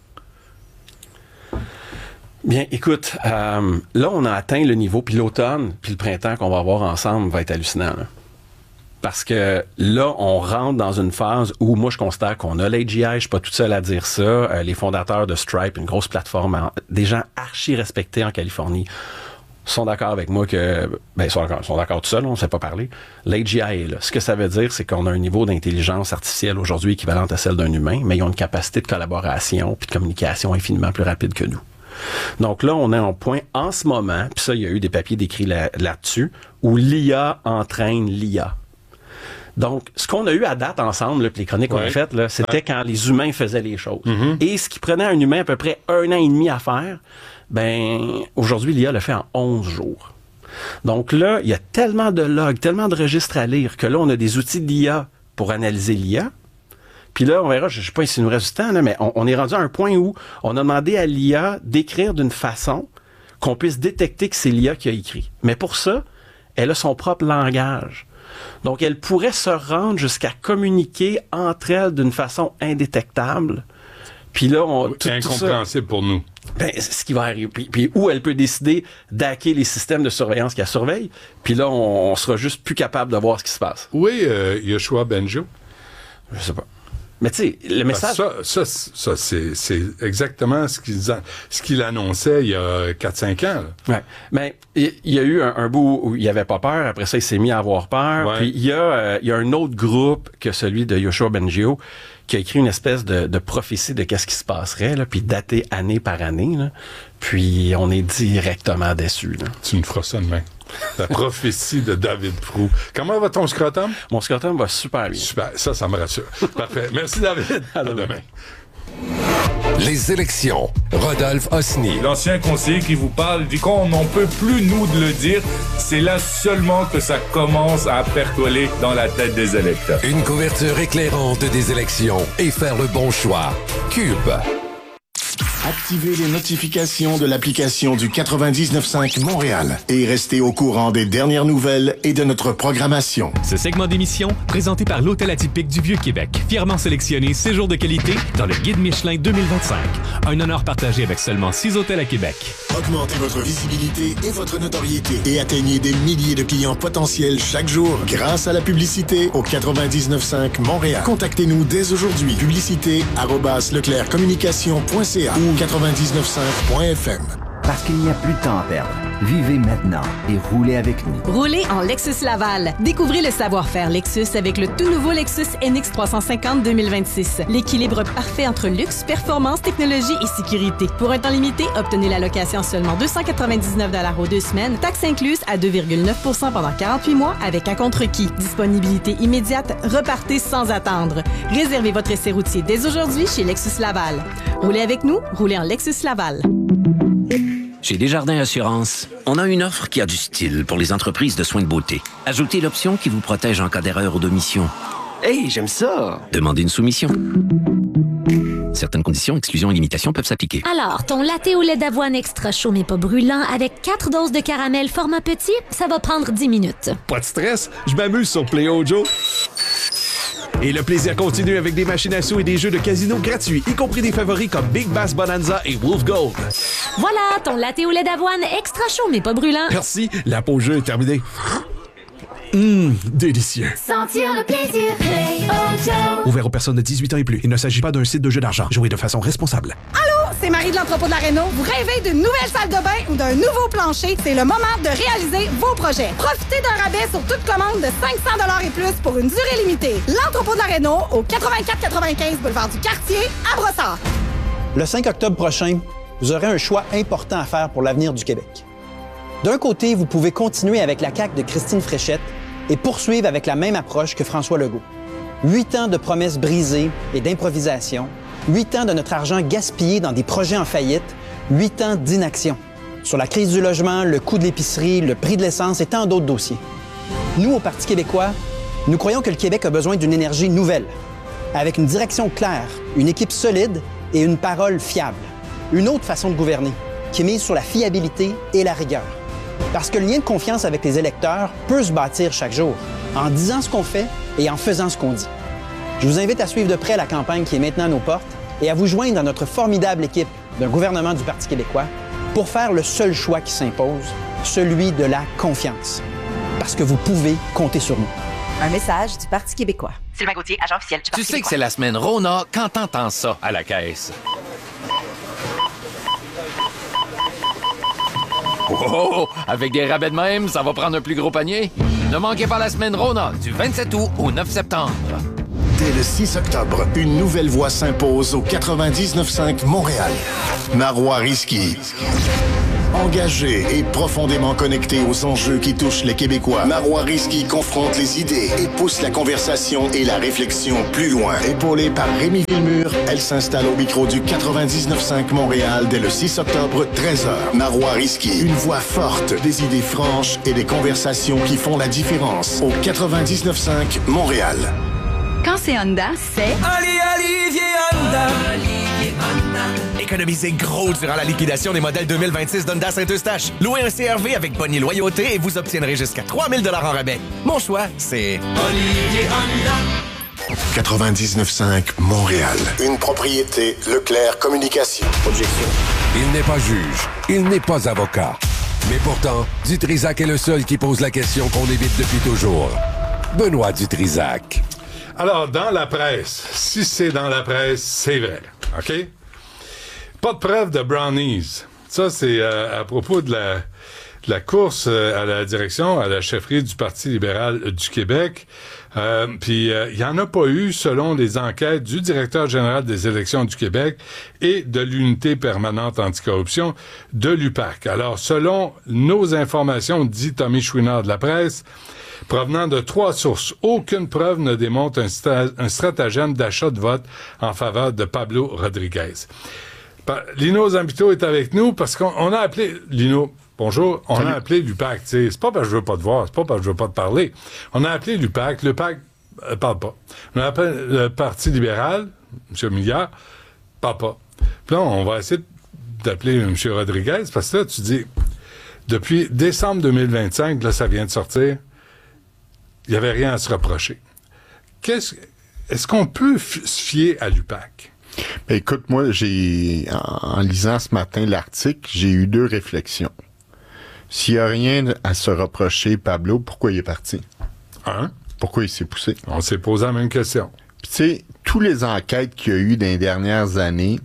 Bien, écoute, euh, là, on a atteint le niveau, puis l'automne, puis le printemps qu'on va avoir ensemble va être hallucinant. Là. parce que là, on rentre dans une phase où moi, je constate qu'on a l'A G I, je suis pas tout seul à dire ça, euh, les fondateurs de Stripe, une grosse plateforme, des gens archi respectés en Californie, sont d'accord avec moi que, ben, ils sont d'accord, ils sont d'accord tout seuls, on ne sait pas parler. L'A G I est là. Ce que ça veut dire, c'est qu'on a un niveau d'intelligence artificielle aujourd'hui équivalent à celle d'un humain, mais ils ont une capacité de collaboration puis de communication infiniment plus rapide que nous. Donc là, on est en point en ce moment, puis ça, il y a eu des papiers décrits là, là-dessus, où l'I A entraîne l'I A. Donc, ce qu'on a eu à date ensemble, là, puis les chroniques qu'on ouais. a faites, là, c'était ouais. quand les humains faisaient les choses. Mm-hmm. Et ce qui prenait un humain à peu près un an et demi à faire, ben aujourd'hui, l'I A le fait en onze jours. Donc là, il y a tellement de logs, tellement de registres à lire, que là, on a des outils d'I A pour analyser l'I A. Puis là, on verra, je ne sais pas si nous reste du temps, là, mais on, on est rendu à un point où on a demandé à l'I A d'écrire d'une façon qu'on puisse détecter que c'est l'I A qui a écrit. Mais pour ça, elle a son propre langage. Donc, elle pourrait se rendre jusqu'à communiquer entre elles d'une façon indétectable. Puis là, on... Tout, incompréhensible tout ça, pour nous. Ben, ce qui va arriver. Puis, puis où elle peut décider d'hacker les systèmes de surveillance qu'elle surveille. Puis là, on, on sera juste plus capable de voir ce qui se passe. Oui, euh, Yoshua Bengio. Je sais pas. Mais tu sais, le message... Ça, ça, ça c'est, c'est exactement ce qu'il, ce qu'il annonçait il y a quatre cinq ans. Oui, mais il y a eu un, un bout où il n'y avait pas peur. Après ça, il s'est mis à avoir peur. Ouais. Puis il y, euh, y a un autre groupe que celui de Yoshua Bengio qui a écrit une espèce de, de prophétie de qu'est-ce qui se passerait, là, puis daté année par année. Là. Puis on est directement déçus. Là. Tu me feras ça demain. La prophétie de David Proulx. Comment va ton scrotum? Mon scrotum va super bien. Super. Ça, ça me rassure. Parfait. Merci, David. À demain. À demain. Les élections. Rodolphe Osny. L'ancien conseiller qui vous parle dit qu'on n'en peut plus, nous, de le dire. C'est là seulement que ça commence à percoler dans la tête des électeurs. Une couverture éclairante des élections et faire le bon choix. Cube. Activez les notifications de l'application du quatre-vingt-dix-neuf cinq Montréal et restez au courant des dernières nouvelles et de notre programmation. Ce segment d'émission, présenté par l'Hôtel Atypique du Vieux-Québec, fièrement sélectionné séjour de qualité dans le Guide Michelin deux mille vingt-cinq. Un honneur partagé avec seulement six hôtels à Québec. Augmentez votre visibilité et votre notoriété et atteignez des milliers de clients potentiels chaque jour grâce à la publicité au quatre-vingt-dix-neuf cinq Montréal. Contactez-nous dès aujourd'hui. Publicité arobase leclerc communication point c a ou quatre-vingt-dix-neuf cinq point f m. Parce qu'il n'y a plus de temps à perdre. Vivez maintenant et roulez avec nous. Roulez en Lexus Laval. Découvrez le savoir-faire Lexus avec le tout nouveau Lexus N X trois cent cinquante deux mille vingt-six. L'équilibre parfait entre luxe, performance, technologie et sécurité. Pour un temps limité, obtenez la location seulement deux cent quatre-vingt-dix-neuf dollars aux deux semaines, taxes incluses à deux virgule neuf pour cent pendant quarante-huit mois avec un contre-qui. Disponibilité immédiate, repartez sans attendre. Réservez votre essai routier dès aujourd'hui chez Lexus Laval. Roulez avec nous, roulez en Lexus Laval. Chez Desjardins Assurance, on a une offre qui a du style pour les entreprises de soins de beauté. Ajoutez l'option qui vous protège en cas d'erreur ou d'omission. Hey, j'aime ça! Demandez une soumission. Certaines conditions, exclusions et limitations peuvent s'appliquer. Alors, ton latte au lait d'avoine extra chaud mais pas brûlant avec quatre doses de caramel format petit, ça va prendre dix minutes. Pas de stress, je m'amuse sur Play Joe. Et le plaisir continue avec des machines à sous et des jeux de casino gratuits, y compris des favoris comme Big Bass Bonanza et Wolf Gold. Voilà, ton latte au lait d'avoine extra chaud mais pas brûlant. Merci, la pause jeu est terminée. Hum, délicieux. Sentir le plaisir, Play Joe. Ouvert aux personnes de dix-huit ans et plus. Il ne s'agit pas d'un site de jeu d'argent. Jouez de façon responsable. Allô, c'est Marie de l'entrepôt de la Réno. Vous rêvez d'une nouvelle salle de bain ou d'un nouveau plancher? C'est le moment de réaliser vos projets. Profitez d'un rabais sur toute commande de cinq cents dollars et plus pour une durée limitée. L'entrepôt de la Réno au quatre-vingt-quatre quatre-vingt-quinze boulevard du Quartier à Brossard. Le cinq octobre prochain, vous aurez un choix important à faire pour l'avenir du Québec. D'un côté, vous pouvez continuer avec la C A Q de Christine Fréchette et poursuivre avec la même approche que François Legault. Huit ans de promesses brisées et d'improvisation, huit ans de notre argent gaspillé dans des projets en faillite, huit ans d'inaction. Sur la crise du logement, le coût de l'épicerie, le prix de l'essence et tant d'autres dossiers. Nous, au Parti québécois, nous croyons que le Québec a besoin d'une énergie nouvelle, avec une direction claire, une équipe solide et une parole fiable. Une autre façon de gouverner, qui mise sur la fiabilité et la rigueur. Parce que le lien de confiance avec les électeurs peut se bâtir chaque jour, en disant ce qu'on fait et en faisant ce qu'on dit. Je vous invite à suivre de près la campagne qui est maintenant à nos portes et à vous joindre à notre formidable équipe d'un gouvernement du Parti québécois pour faire le seul choix qui s'impose, celui de la confiance. Parce que vous pouvez compter sur nous. Un message du Parti québécois. Sylvain Gauthier, agent officiel du Parti Tu sais québécois. que c'est la semaine Rona quand t'entends ça à la caisse. Oh, avec des rabais de même, ça va prendre un plus gros panier. Ne manquez pas la semaine Rona du vingt-sept août au neuf septembre. Dès le six octobre, une nouvelle voix s'impose au quatre-vingt-dix-neuf cinq Montréal. Marois Risky. Engagé et profondément connecté aux enjeux qui touchent les Québécois, Marois Risky confronte les idées et pousse la conversation et la réflexion plus loin. Épaulée par Rémi Villemur, elle s'installe au micro du quatre-vingt-dix-neuf cinq Montréal dès le six octobre, treize heures. Marois Risky, une voix forte, des idées franches et des conversations qui font la différence au quatre-vingt-dix-neuf cinq Montréal. Quand c'est Honda, c'est... Ali Olivier Honda. Olivier Honda. Économisez gros durant la liquidation des modèles deux mille vingt-six d'Honda Saint-Eustache. Louez un C R V avec bonne loyauté et vous obtiendrez jusqu'à trois mille dollars en rabais. Mon choix, c'est Olivier Honda. quatre-vingt-dix-neuf cinq Montréal. Une propriété Leclerc Communication. Objection. Il n'est pas juge. Il n'est pas avocat. Mais pourtant, Dutrisac est le seul qui pose la question qu'on évite depuis toujours. Benoît Dutrisac. Alors, dans la presse, si c'est dans la presse, c'est vrai. OK? Pas de preuve de brownies. Ça, c'est euh, à propos de la, de la course euh, à la direction, à la chefferie du Parti libéral euh, du Québec. Euh, Puis, il euh, n'y en a pas eu selon les enquêtes du directeur général des élections du Québec et de l'unité permanente anticorruption de l'U P A C. Alors, selon nos informations, dit Tommy Chouinard de la presse, provenant de trois sources, aucune preuve ne démontre un, sta- un stratagème d'achat de vote en faveur de Pablo Rodriguez. Pa- Lino Zambito est avec nous parce qu'on on a appelé... Lino, bonjour. On Salut. a appelé l'U P A C. T'sais, c'est pas parce que je veux pas te voir, c'est pas parce que je veux pas te parler. On a appelé l'U P A C. L'U P A C euh, parle pas. On a appelé le Parti libéral, M. Milliard, parle pas. Puis là, on va essayer d'appeler M. Rodriguez parce que là, tu dis, depuis décembre deux mille vingt-cinq, là, ça vient de sortir, il n'y avait rien à se reprocher. Qu'est-ce, est-ce qu'on peut f- se fier à l'U P A C? Ben, écoute, moi, j'ai, en, en lisant ce matin l'article, j'ai eu deux réflexions. S'il n'y a rien à se reprocher, Pablo, pourquoi il est parti? Hein? Pourquoi il s'est poussé? On s'est posé la même question. Puis, tu sais, tous les enquêtes qu'il y a eu dans les dernières années,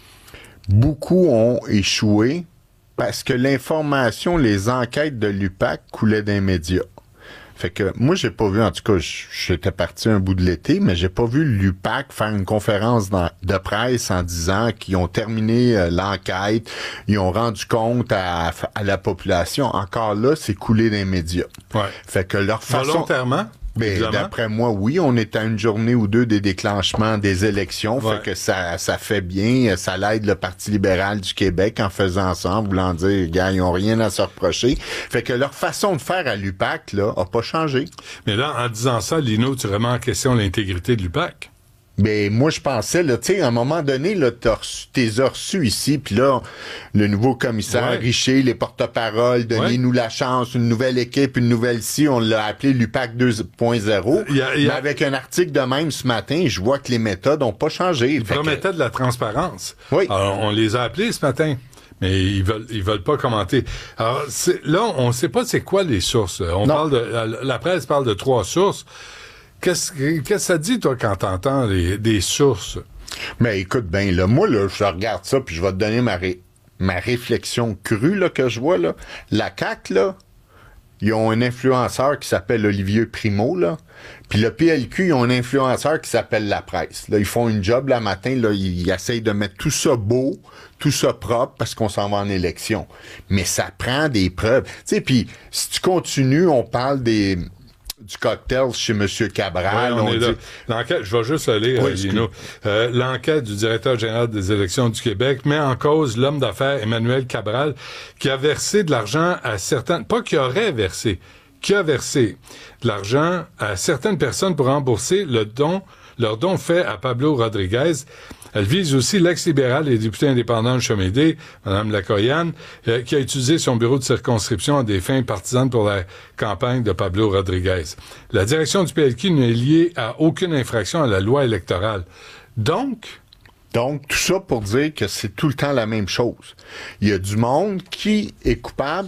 beaucoup ont échoué parce que l'information, les enquêtes de l'U P A C coulaient dans les médias. Fait que moi, j'ai pas vu, en tout cas, j'étais parti un bout de l'été, mais j'ai pas vu l'U P A C faire une conférence dans, de presse en disant qu'ils ont terminé euh, l'enquête, ils ont rendu compte à, à la population. Encore là, c'est coulé dans les médias. Ouais. Fait que leur façon... Volontairement? Ben, d'après moi, oui, on est à une journée ou deux des déclenchements des élections, ouais. Fait que ça, ça fait bien, ça l'aide le Parti libéral du Québec en faisant ça, en voulant dire, gars, ils ont rien à se reprocher. Fait que leur façon de faire à l'U P A C, là, a pas changé. Mais là, en disant ça, Lino, tu remets en question l'intégrité de l'U P A C? Ben, moi, je pensais, là, tu sais, à un moment donné, là, t'as reçu, t'es reçu ici, puis là, le nouveau commissaire ouais. Richer, les porte-paroles, donnez-nous ouais. la chance, une nouvelle équipe, une nouvelle ci, on l'a appelé l'U P A C deux point zéro. Y a, y a... Mais avec un article de même ce matin, je vois que les méthodes n'ont pas changé. Ils promettaient que... de la transparence. Oui. Alors, on les a appelés ce matin. Mais ils veulent, ils veulent pas commenter. Alors, c'est, là, on ne sait pas c'est quoi les sources. On non. parle de, la, la presse parle de trois sources. Qu'est-ce, qu'est-ce que ça dit, toi, quand t'entends les, des sources? Mais écoute bien, là, moi, là, je regarde ça, puis je vais te donner ma, ré, ma réflexion crue, là, que je vois, là. La C A Q, là, ils ont un influenceur qui s'appelle Olivier Primo, là. Puis le P L Q, ils ont un influenceur qui s'appelle La Presse. Là, ils font une job, là, matin, là, ils, ils essayent de mettre tout ça beau, tout ça propre, parce qu'on s'en va en élection. Mais ça prend des preuves. Tu sais, puis si tu continues, on parle des... du cocktail chez M. Cabral. Ouais, on on est dit... là. L'enquête, je vais juste aller, oui, euh, Lino. Euh, l'enquête du directeur général des élections du Québec met en cause l'homme d'affaires Emmanuel Cabral qui a versé de l'argent à certaines... Pas qui aurait versé, qui a versé de l'argent à certaines personnes pour rembourser le don, leur don fait à Pablo Rodriguez. Elle vise aussi l'ex-libéral et député indépendant de Chomédé, Mme Lacoyane, euh, qui a utilisé son bureau de circonscription à des fins partisanes pour la campagne de Pablo Rodriguez. La direction du P L Q n'est liée à aucune infraction à la loi électorale. Donc... Donc, tout ça pour dire que c'est tout le temps la même chose. Il y a du monde qui est coupable,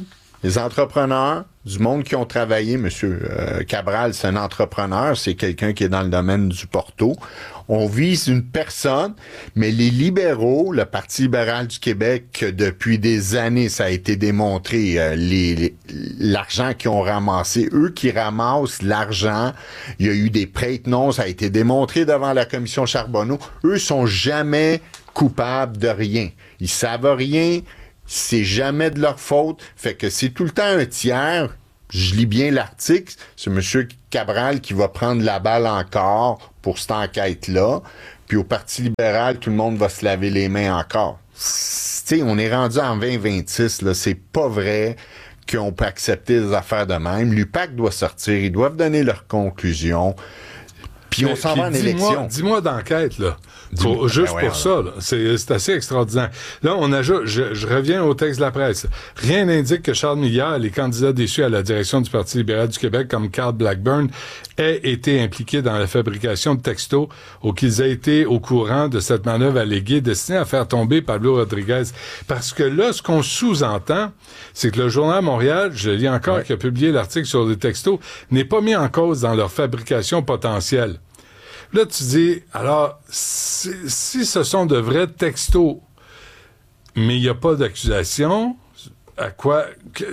les entrepreneurs, du monde qui ont travaillé, M. Euh, Cabral, c'est un entrepreneur, c'est quelqu'un qui est dans le domaine du Porto. On vise une personne, mais les libéraux, le Parti libéral du Québec, que depuis des années, ça a été démontré, euh, les, les, l'argent qu'ils ont ramassé, eux qui ramassent l'argent, il y a eu des prête-noms, ça a été démontré devant la commission Charbonneau, eux sont jamais coupables de rien. Ils savent rien, c'est jamais de leur faute, fait que c'est tout le temps un tiers. Je lis bien l'article, c'est M. Cabral qui va prendre la balle encore pour cette enquête-là, puis au Parti libéral, tout le monde va se laver les mains encore. Tu sais, on est rendu en vingt vingt-six, là, c'est pas vrai qu'on peut accepter des affaires de même. L'U P A C doit sortir, ils doivent donner leurs conclusions, puis on s'en va en dis-moi, élection. Dis-moi d'enquête, là. Pour, juste ben ouais, pour ça, là. C'est, c'est assez extraordinaire. Là, on ajoute, je, je reviens au texte de la presse. Rien n'indique que Charles Milliard et les candidats déçus à la direction du Parti libéral du Québec, comme Carl Blackburn, aient été impliqués dans la fabrication de textos ou qu'ils aient été au courant de cette manœuvre alléguée destinée à faire tomber Pablo Rodriguez. Parce que là, ce qu'on sous-entend, c'est que le Journal Montréal, je lis encore, ouais. qui a publié l'article sur les textos, n'est pas mis en cause dans leur fabrication potentielle. Là, tu dis, alors, si, si ce sont de vrais textos, mais il n'y a pas d'accusation, à quoi, que,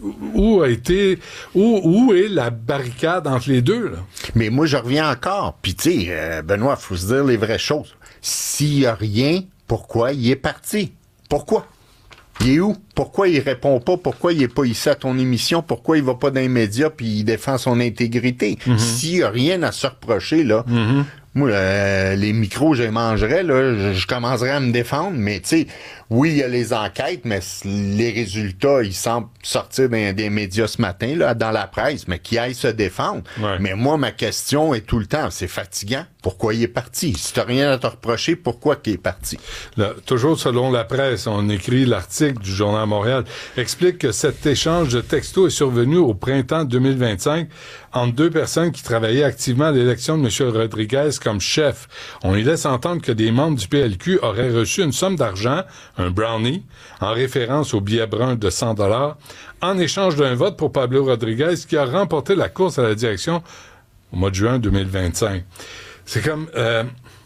où a été, où, où est la barricade entre les deux, là? Mais moi, je reviens encore. Puis, tu sais, euh, Benoît, il faut se dire les vraies choses. S'il n'y a rien, pourquoi il est parti? Pourquoi? Il est où? Pourquoi il répond pas? Pourquoi il est pas ici à ton émission? Pourquoi il va pas dans les médias puis il défend son intégrité? Mm-hmm. S'il y a rien à se reprocher, là, mm-hmm. moi, euh, les micros, je les mangerais, là, je, je commencerais à me défendre, mais tu sais, oui, il y a les enquêtes, mais les résultats, ils semblent sortir des, des médias ce matin, là, dans la presse, mais qui aillent se défendre. Ouais. Mais moi, ma question est tout le temps, c'est fatigant. Pourquoi il est parti? Si t'as rien à te reprocher, pourquoi qu'il est parti? Là, toujours selon la presse, on écrit l'article du Journal Montréal, explique que cet échange de textos est survenu au printemps deux mille vingt-cinq entre deux personnes qui travaillaient activement à l'élection de M. Rodriguez comme chef. On y laisse entendre que des membres du P L Q auraient reçu une somme d'argent, un brownie, en référence au billet brun de cent dollars, en échange d'un vote pour Pablo Rodriguez qui a remporté la course à la direction au mois de juin deux mille vingt-cinq. C'est comme... Euh,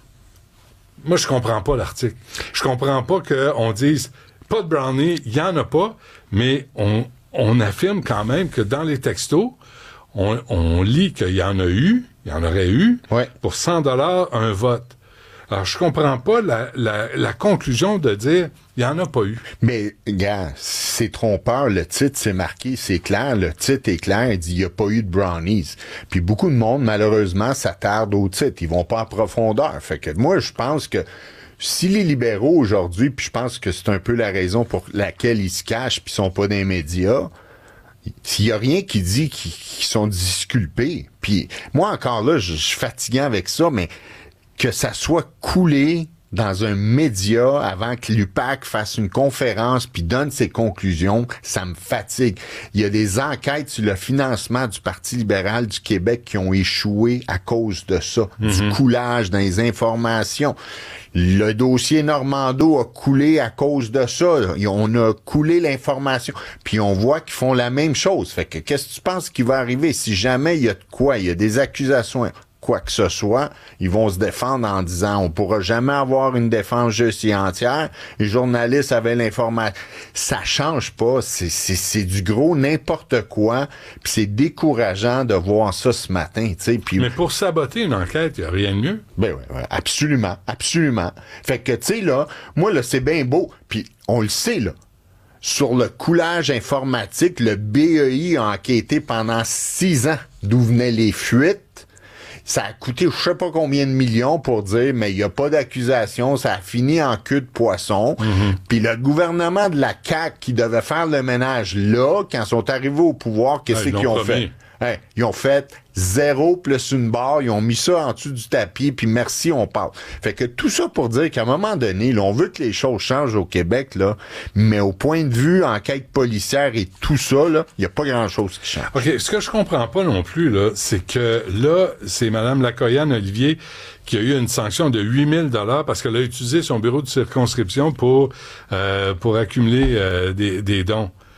moi, je comprends pas l'article. Je comprends pas qu'on dise pas de brownie, il y en a pas, mais on, on affirme quand même que dans les textos, on, on lit qu'il y en a eu, il y en aurait eu, ouais. pour cent dollars un vote. Alors, je comprends pas la, la, la conclusion de dire il n'y en a pas eu. Mais, gars, c'est trompeur. Le titre, c'est marqué, c'est clair. Le titre est clair. Il dit il n'y a pas eu de brownies. Puis beaucoup de monde, malheureusement, s'attarde au titre. Ils vont pas en profondeur. Fait que moi, je pense que si les libéraux aujourd'hui, puis je pense que c'est un peu la raison pour laquelle ils se cachent puis sont pas dans les médias, s'il y a rien qui dit qu'ils, qu'ils sont disculpés. Puis moi, encore là, je, je suis fatigué avec ça, mais que ça soit coulé dans un média avant que l'U P A C fasse une conférence puis donne ses conclusions, ça me fatigue. Il y a des enquêtes sur le financement du Parti libéral du Québec qui ont échoué à cause de ça, mm-hmm. du coulage dans les informations. Le dossier Normando a coulé à cause de ça. On a coulé l'information. Puis on voit qu'ils font la même chose. Fait que qu'est-ce que tu penses qui va arriver si jamais il y a de quoi? Il y a des accusations, quoi que ce soit, ils vont se défendre en disant on pourra jamais avoir une défense juste et entière. Les journalistes avaient l'information. Ça change pas. C'est, c'est, c'est du gros n'importe quoi. Puis c'est décourageant de voir ça ce matin. T'sais. Puis, mais pour saboter une enquête, il n'y a rien de mieux. Ben oui, ouais, absolument, absolument. Fait que, tu sais, là, moi, là, c'est bien beau. Puis on le sait, là. Sur le coulage informatique, le B E I a enquêté pendant six ans d'où venaient les fuites. Ça a coûté je sais pas combien de millions pour dire, mais il n'y a pas d'accusation, ça a fini en queue de poisson. Mm-hmm. Puis le gouvernement de la C A Q qui devait faire le ménage là, quand ils sont arrivés au pouvoir, qu'est-ce ouais, qu'ils ont fait? Hey, ils ont fait zéro plus une barre, ils ont mis ça en dessous du tapis, puis merci, on part. Fait que tout ça pour dire qu'à un moment donné, là, on veut que les choses changent au Québec, là, mais au point de vue enquête policière et tout ça, là, il n'y a pas grand-chose qui change. OK, ce que je comprends pas non plus, là, c'est que là, c'est Mme Lacoyane-Olivier qui a eu une sanction de huit mille dollars parce qu'elle a utilisé son bureau de circonscription pour, euh, pour accumuler euh, des, des dons.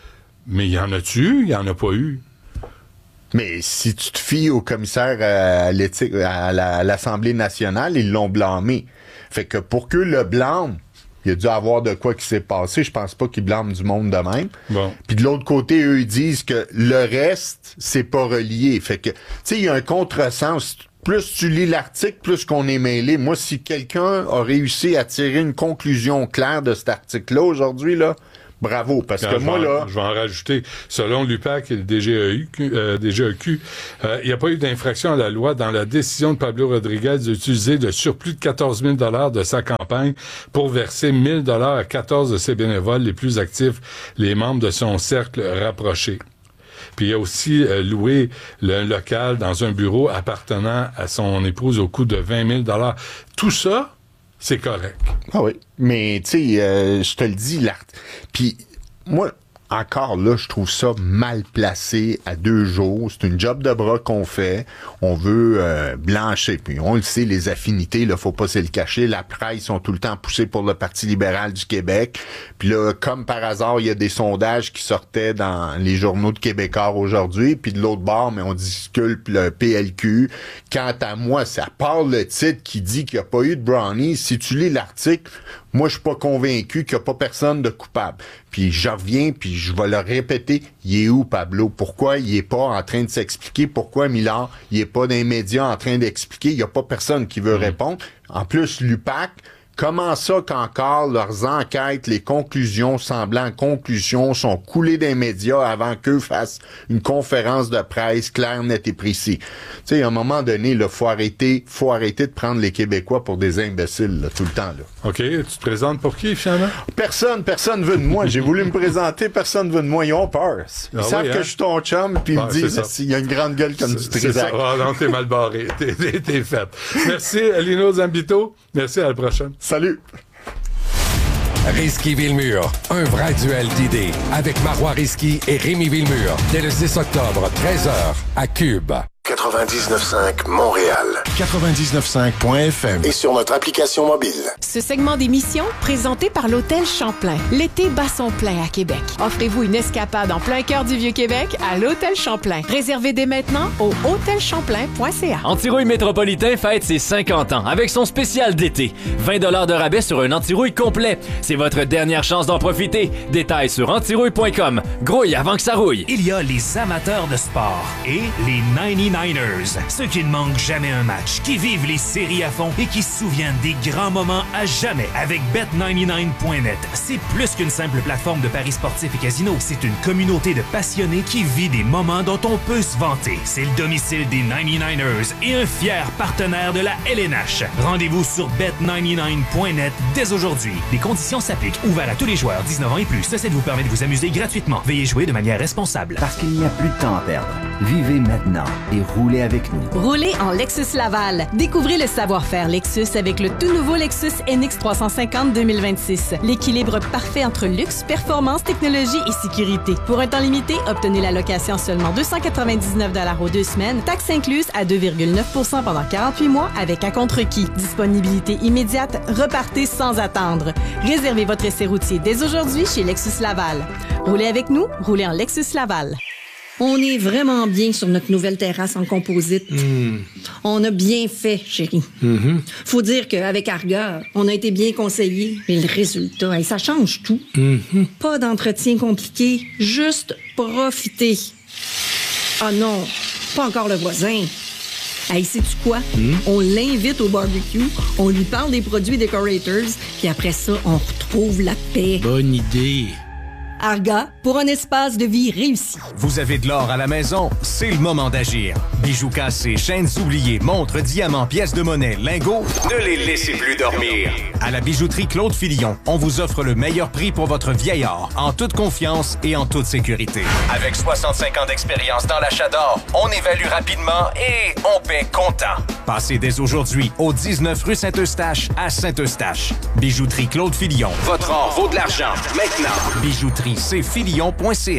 Mais y en a-tu? Il y en a pas eu. Mais si tu te fies au commissaire à l'éthique, à, la, à l'Assemblée nationale, ils l'ont blâmé. Fait que pour que le blâme, il a dû avoir de quoi qui s'est passé. Je pense pas qu'ils blâment du monde de même. Bon. Puis de l'autre côté, eux, ils disent que le reste, c'est pas relié. Fait que, tu sais, il y a un contresens. Plus tu lis l'article, plus qu'on est mêlé. Moi, si quelqu'un a réussi à tirer une conclusion claire de cet article-là aujourd'hui, là, bravo, parce Quand que je moi, vais, là... Je vais en rajouter. Selon l'U P A C et le D G E Q, euh, D G E Q, euh, il n'y a pas eu d'infraction à la loi dans la décision de Pablo Rodriguez d'utiliser le surplus de quatorze mille dollars de sa campagne pour verser mille dollars à quatorze de ses bénévoles les plus actifs, les membres de son cercle rapproché. Puis il a aussi euh, loué le local dans un bureau appartenant à son épouse au coût de vingt mille dollars. Tout ça, c'est correct. Ah oui. Mais, tu sais, euh, je te le dis, l'art. Puis, moi, encore là, je trouve ça mal placé à deux jours. C'est une job de bras qu'on fait. On veut euh, blanchir. Puis, on le sait, les affinités, là, faut pas se le cacher. La presse sont tout le temps poussées pour le Parti libéral du Québec. Puis là, comme par hasard, il y a des sondages qui sortaient dans les journaux de Québécois aujourd'hui. Puis de l'autre bord, mais on disculpe le P L Q. Quant à moi, c'est à part le titre qui dit qu'il n'y a pas eu de brownie. Si tu lis l'article, moi, je suis pas convaincu qu'il n'y a pas personne de coupable. Puis je reviens, puis je vais le répéter, il est où, Pablo? Pourquoi il est pas en train de s'expliquer? Pourquoi Millard, il est pas dans les médias en train d'expliquer? Il n'y a pas personne qui veut mmh. répondre. En plus, l'U P A C, comment ça qu'encore leurs enquêtes, les conclusions, semblant conclusions, sont coulées des médias avant qu'eux fassent une conférence de presse claire, nette et précise? Tu sais, à un moment donné, il faut arrêter, faut arrêter de prendre les Québécois pour des imbéciles, là, tout le temps. Là. OK. Tu te présentes pour qui, finalement? Personne, personne veut de moi. J'ai voulu me présenter, personne veut de moi. Ils ont peur. Ils ah savent oui, hein? que je suis ton chum, puis ils ah, me disent s'il y a une grande gueule comme du Trisac. Ah non, t'es mal barré. T'es, t'es, t'es fait. Merci, Lino Zambito. Merci, à la prochaine. Salut! Risky Villemur, un vrai duel d'idées avec Marois Risky et Rémi Villemur dès le six octobre, treize heures, à Cube. quatre-vingt-dix-neuf cinq Montréal. quatre-vingt-dix-neuf cinq point F M. Et sur notre application mobile. Ce segment d'émission, présenté par l'Hôtel Champlain. L'été bat son plein à Québec. Offrez-vous une escapade en plein cœur du Vieux-Québec à l'Hôtel Champlain. Réservez dès maintenant au hôtel champlain point c a. Antirouille Métropolitain fête ses cinquante ans avec son spécial d'été. vingt dollars de rabais sur un antirouille complet. C'est votre dernière chance d'en profiter. Détails sur antirouille point com. Grouille avant que ça rouille. Il y a les amateurs de sport et les quatre-vingt-dix-neuf ers. Ceux qui ne manquent jamais un match, qui vivent les séries à fond et qui se souviennent des grands moments à jamais avec bet quatre-vingt-dix-neuf point net. C'est plus qu'une simple plateforme de paris sportifs et casinos. C'est une communauté de passionnés qui vit des moments dont on peut se vanter. C'est le domicile des quatre-vingt-dix-neuf ers et un fier partenaire de la L N H. Rendez-vous sur bet quatre-vingt-dix-neuf point net dès aujourd'hui. Les conditions s'appliquent. Ouvert à tous les joueurs dix-neuf ans et plus. Ceci vous permet de vous amuser gratuitement. Veuillez jouer de manière responsable. Parce qu'il n'y a plus de temps à perdre. Vivez maintenant et roulez avec nous. Roulez en Lexus Laval. Découvrez le savoir-faire Lexus avec le tout nouveau Lexus N X trois cent cinquante deux mille vingt-six. L'équilibre parfait entre luxe, performance, technologie et sécurité. Pour un temps limité, obtenez la location seulement deux cent quatre-vingt-dix-neuf dollars aux deux semaines, taxes incluses à deux virgule neuf pour cent pendant quarante-huit mois avec un contre-qui. Disponibilité immédiate, repartez sans attendre. Réservez votre essai routier dès aujourd'hui chez Lexus Laval. Roulez avec nous, roulez en Lexus Laval. On est vraiment bien sur notre nouvelle terrasse en composite. Mmh. On a bien fait, chérie. Mmh. Faut dire qu'avec Arga, on a été bien conseillés. Mais le résultat, hey, ça change tout. Mmh. Pas d'entretien compliqué, juste profiter. Ah non, pas encore le voisin. Hey, sais-tu quoi? Mmh. On l'invite au barbecue, on lui parle des produits Decorators, puis après ça, on retrouve la paix. Bonne idée. Arga, pour un espace de vie réussi. Vous avez de l'or à la maison? C'est le moment d'agir. Bijoux cassés, chaînes oubliées, montres, diamants, pièces de monnaie, lingots, ne les laissez plus dormir. À la bijouterie Claude Filion, on vous offre le meilleur prix pour votre vieil or, en toute confiance et en toute sécurité. Avec soixante-cinq ans d'expérience dans l'achat d'or, on évalue rapidement et on paie comptant. Passez dès aujourd'hui au dix-neuf rue Saint-Eustache à Saint-Eustache. Bijouterie Claude Filion. Votre or vaut de l'argent. Maintenant. Bijouterie c filion point c a.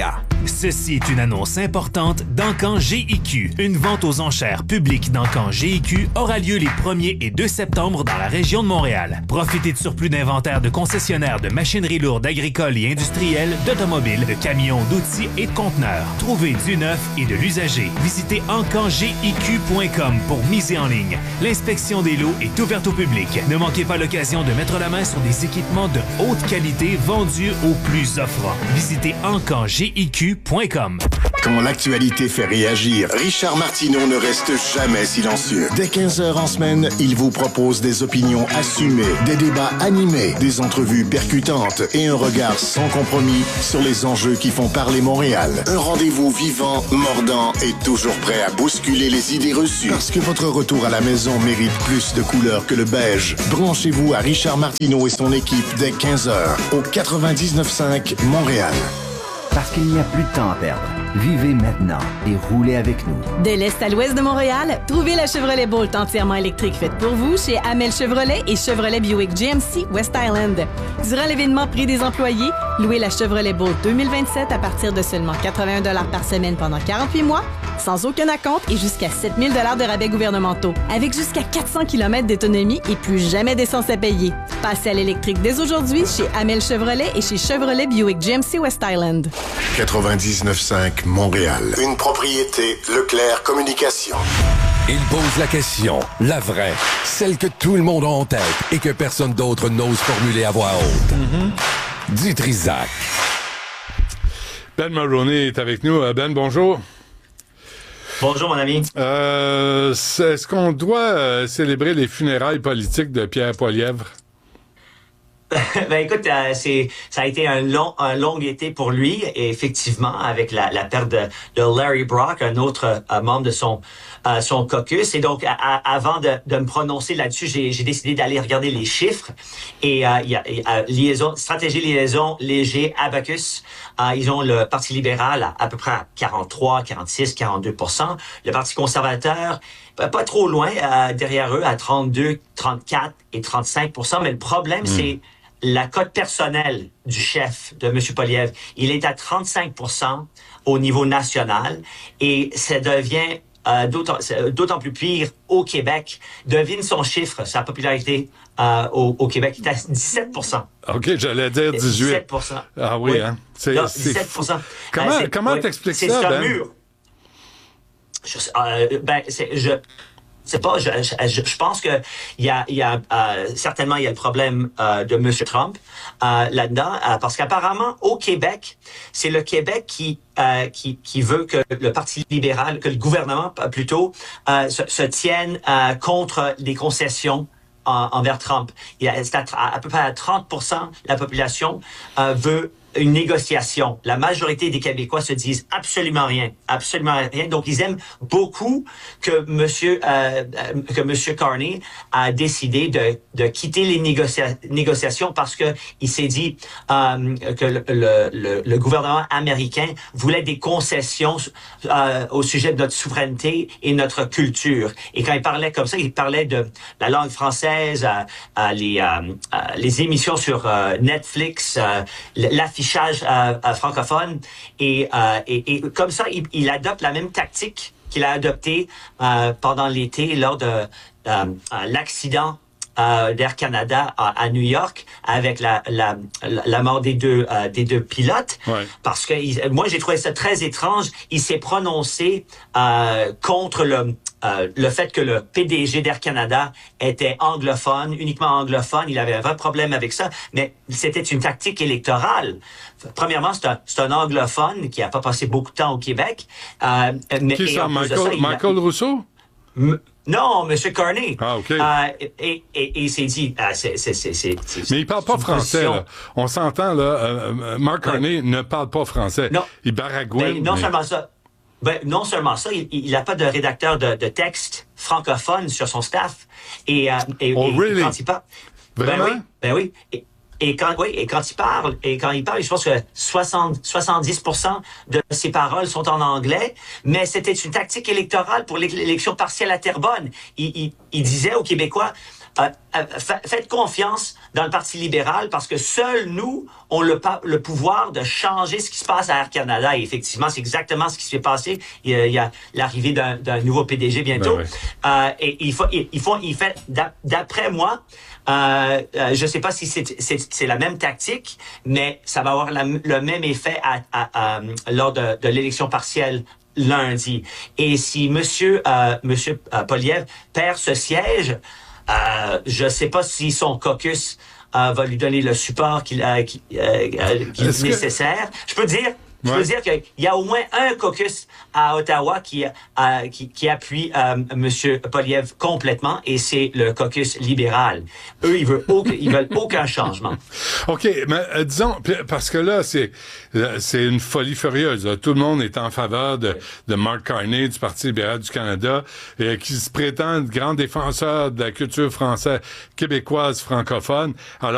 Ceci est une annonce importante d'Encan G I Q. Une vente aux enchères publiques d'Encan G I Q aura lieu les premier et deux septembre dans la région de Montréal. Profitez de surplus d'inventaire de concessionnaires de machinerie lourde agricole et industrielle, d'automobiles, de camions, d'outils et de conteneurs. Trouvez du neuf et de l'usager. Visitez encan g i q point com pour miser en ligne. L'inspection des lots est ouverte au public. Ne manquez pas l'occasion de mettre la main sur des équipements de haute qualité vendus au plus offrant. Visitez encan g i q point com. Quand l'actualité fait réagir, Richard Martineau ne reste jamais silencieux. Dès quinze heures en semaine, il vous propose des opinions assumées, des débats animés, des entrevues percutantes et un regard sans compromis sur les enjeux qui font parler Montréal. Un rendez-vous vivant, mordant et toujours prêt à bousculer les idées reçues. Parce que votre retour à la maison mérite plus de couleurs que le beige. Branchez-vous à Richard Martineau et son équipe dès quinze heures au quatre-vingt-dix-neuf cinq Montréal. Parce qu'il n'y a plus de temps à perdre. Vivez maintenant et roulez avec nous. De l'est à l'ouest de Montréal, trouvez la Chevrolet Bolt entièrement électrique faite pour vous chez Amel Chevrolet et Chevrolet Buick G M C West Island. Durant l'événement Prix des employés, louez la Chevrolet Bolt deux mille vingt-sept à partir de seulement quatre-vingt-un dollars par semaine pendant quarante-huit mois, sans aucun acompte et jusqu'à sept mille dollars de rabais gouvernementaux. Avec jusqu'à quatre cents kilomètres d'autonomie et plus jamais d'essence à payer. Passez à l'électrique dès aujourd'hui chez Amel Chevrolet et chez Chevrolet Buick G M C West Island. quatre-vingt-dix-neuf cinq Montréal. Une propriété Leclerc Communication. Il pose la question, la vraie, celle que tout le monde a en tête et que personne d'autre n'ose formuler à voix haute. Mm-hmm. Du Trisac. Ben Mulroney est avec nous. Ben, bonjour. Bonjour, mon ami. Euh, est-ce qu'on doit euh, célébrer les funérailles politiques de Pierre Poilievre? Ben écoute, euh, c'est ça a été un long un long été pour lui, et effectivement avec la, la perte de, de Larry Brock, un autre euh, membre de son euh, son caucus. Et donc à, à, avant de, de me prononcer là-dessus, j'ai, j'ai décidé d'aller regarder les chiffres. Et euh, il y a, y a liaison stratégie liaison léger Abacus. Euh, ils ont le Parti libéral à, à peu près à quarante-trois, quarante-six, quarante-deux pour cent. Le Parti conservateur pas trop loin euh, derrière eux à trente-deux, trente-quatre et trente-cinq pour cent. Mais le problème, mmh. c'est la cote personnelle du chef de M. Poilievre. Il est à trente-cinq pour cent au niveau national et ça devient euh, d'autant, d'autant plus pire au Québec. Devine son chiffre, sa popularité euh, au, au Québec. Il est à dix-sept pour cent. OK, j'allais dire dix-huit. dix-sept pour cent. Ah oui, oui. hein? C'est, non, c'est... dix-sept pour cent. Comment, euh, comment oui, t'expliques c'est ça, c'est un Ben? mur. Je, euh, ben, c'est, je... C'est pas, je, je, je pense que il y a, il y a euh, certainement il y a le problème euh, de M. Trump euh, là-dedans, euh, parce qu'apparemment au Québec, c'est le Québec qui euh, qui qui veut que le Parti libéral, que le gouvernement plutôt euh, se, se tienne euh, contre les concessions en, envers Trump. Il y a à, à peu près à trente pour cent de la population euh, veut une négociation. La majorité des Québécois se disent absolument rien, absolument rien. Donc, ils aiment beaucoup que Monsieur euh, que Monsieur Carney a décidé de, de quitter les négocia- négociations parce que il s'est dit euh, que le, le, le, le gouvernement américain voulait des concessions euh, au sujet de notre souveraineté et notre culture. Et quand il parlait comme ça, il parlait de la langue française, euh, euh, les euh, euh, les émissions sur euh, Netflix, euh, l'affichage Euh, euh, francophone et, euh, et, et comme ça, il, il adopte la même tactique qu'il a adoptée euh, pendant l'été lors de euh, l'accident euh, d'Air Canada à, à New York avec la, la, la mort des deux, euh, des deux pilotes. Ouais. Parce que il, moi, j'ai trouvé ça très étrange. Il s'est prononcé euh, contre le Euh, le fait que le P D G d'Air Canada était anglophone, uniquement anglophone, il avait un vrai problème avec ça, mais c'était une tactique électorale. Premièrement, c'est un, c'est un anglophone qui n'a pas passé beaucoup de temps au Québec. Euh, mais, qui ça, Michael, ça, Michael a... Rousseau? M- non, M. Carney. Ah, OK. Euh, et, et, et il s'est dit... Euh, c'est, c'est, c'est, c'est, c'est, mais il parle pas français, là. On s'entend, là. Euh, Mark Carney ouais. ne parle pas français. Non. Il baragouine. Non mais... seulement ça. Ben, non seulement ça, il n'a pas de rédacteur de, de texte francophone sur son staff. Et, euh, et, oh, et really? quand il parle... Vraiment? Ben oui, ben oui. Et, et, quand, oui, et quand il parle, et quand il parle, je pense que soixante, soixante-dix pour cent de ses paroles sont en anglais, mais c'était une tactique électorale pour l'élection partielle à Terrebonne. Il, il, il disait aux Québécois, euh, euh, fa- faites confiance dans le Parti libéral parce que seuls nous ont le, pa- le pouvoir de changer ce qui se passe à Air Canada. Et effectivement, c'est exactement ce qui s'est passé. Il y a, il y a l'arrivée d'un, d'un nouveau P D G bientôt. Ben oui. euh, et il faut, il, il faut, il fait, d'ap- d'après moi, Euh, euh, je ne sais pas si c'est, c'est, c'est la même tactique, mais ça va avoir la, le même effet à, à, à, lors de, de l'élection partielle lundi. Et si Monsieur euh, Monsieur euh, Poilievre perd ce siège, euh, je ne sais pas si son caucus euh, va lui donner le support qu'il, euh, qu'il, euh, qu'il est nécessaire. Que... Je peux dire. Je veux Ouais. dire qu'il y a au moins un caucus à Ottawa qui, euh, qui, qui appuie euh, M. Poilievre complètement, et c'est le caucus libéral. Eux, ils veulent aucun, ils veulent aucun changement. OK, mais euh, disons, parce que là, c'est c'est une folie furieuse. Là. Tout le monde est en faveur de, de Mark Carney, du Parti libéral du Canada, euh, qui se prétend grand défenseur de la culture française, québécoise, francophone. Alors,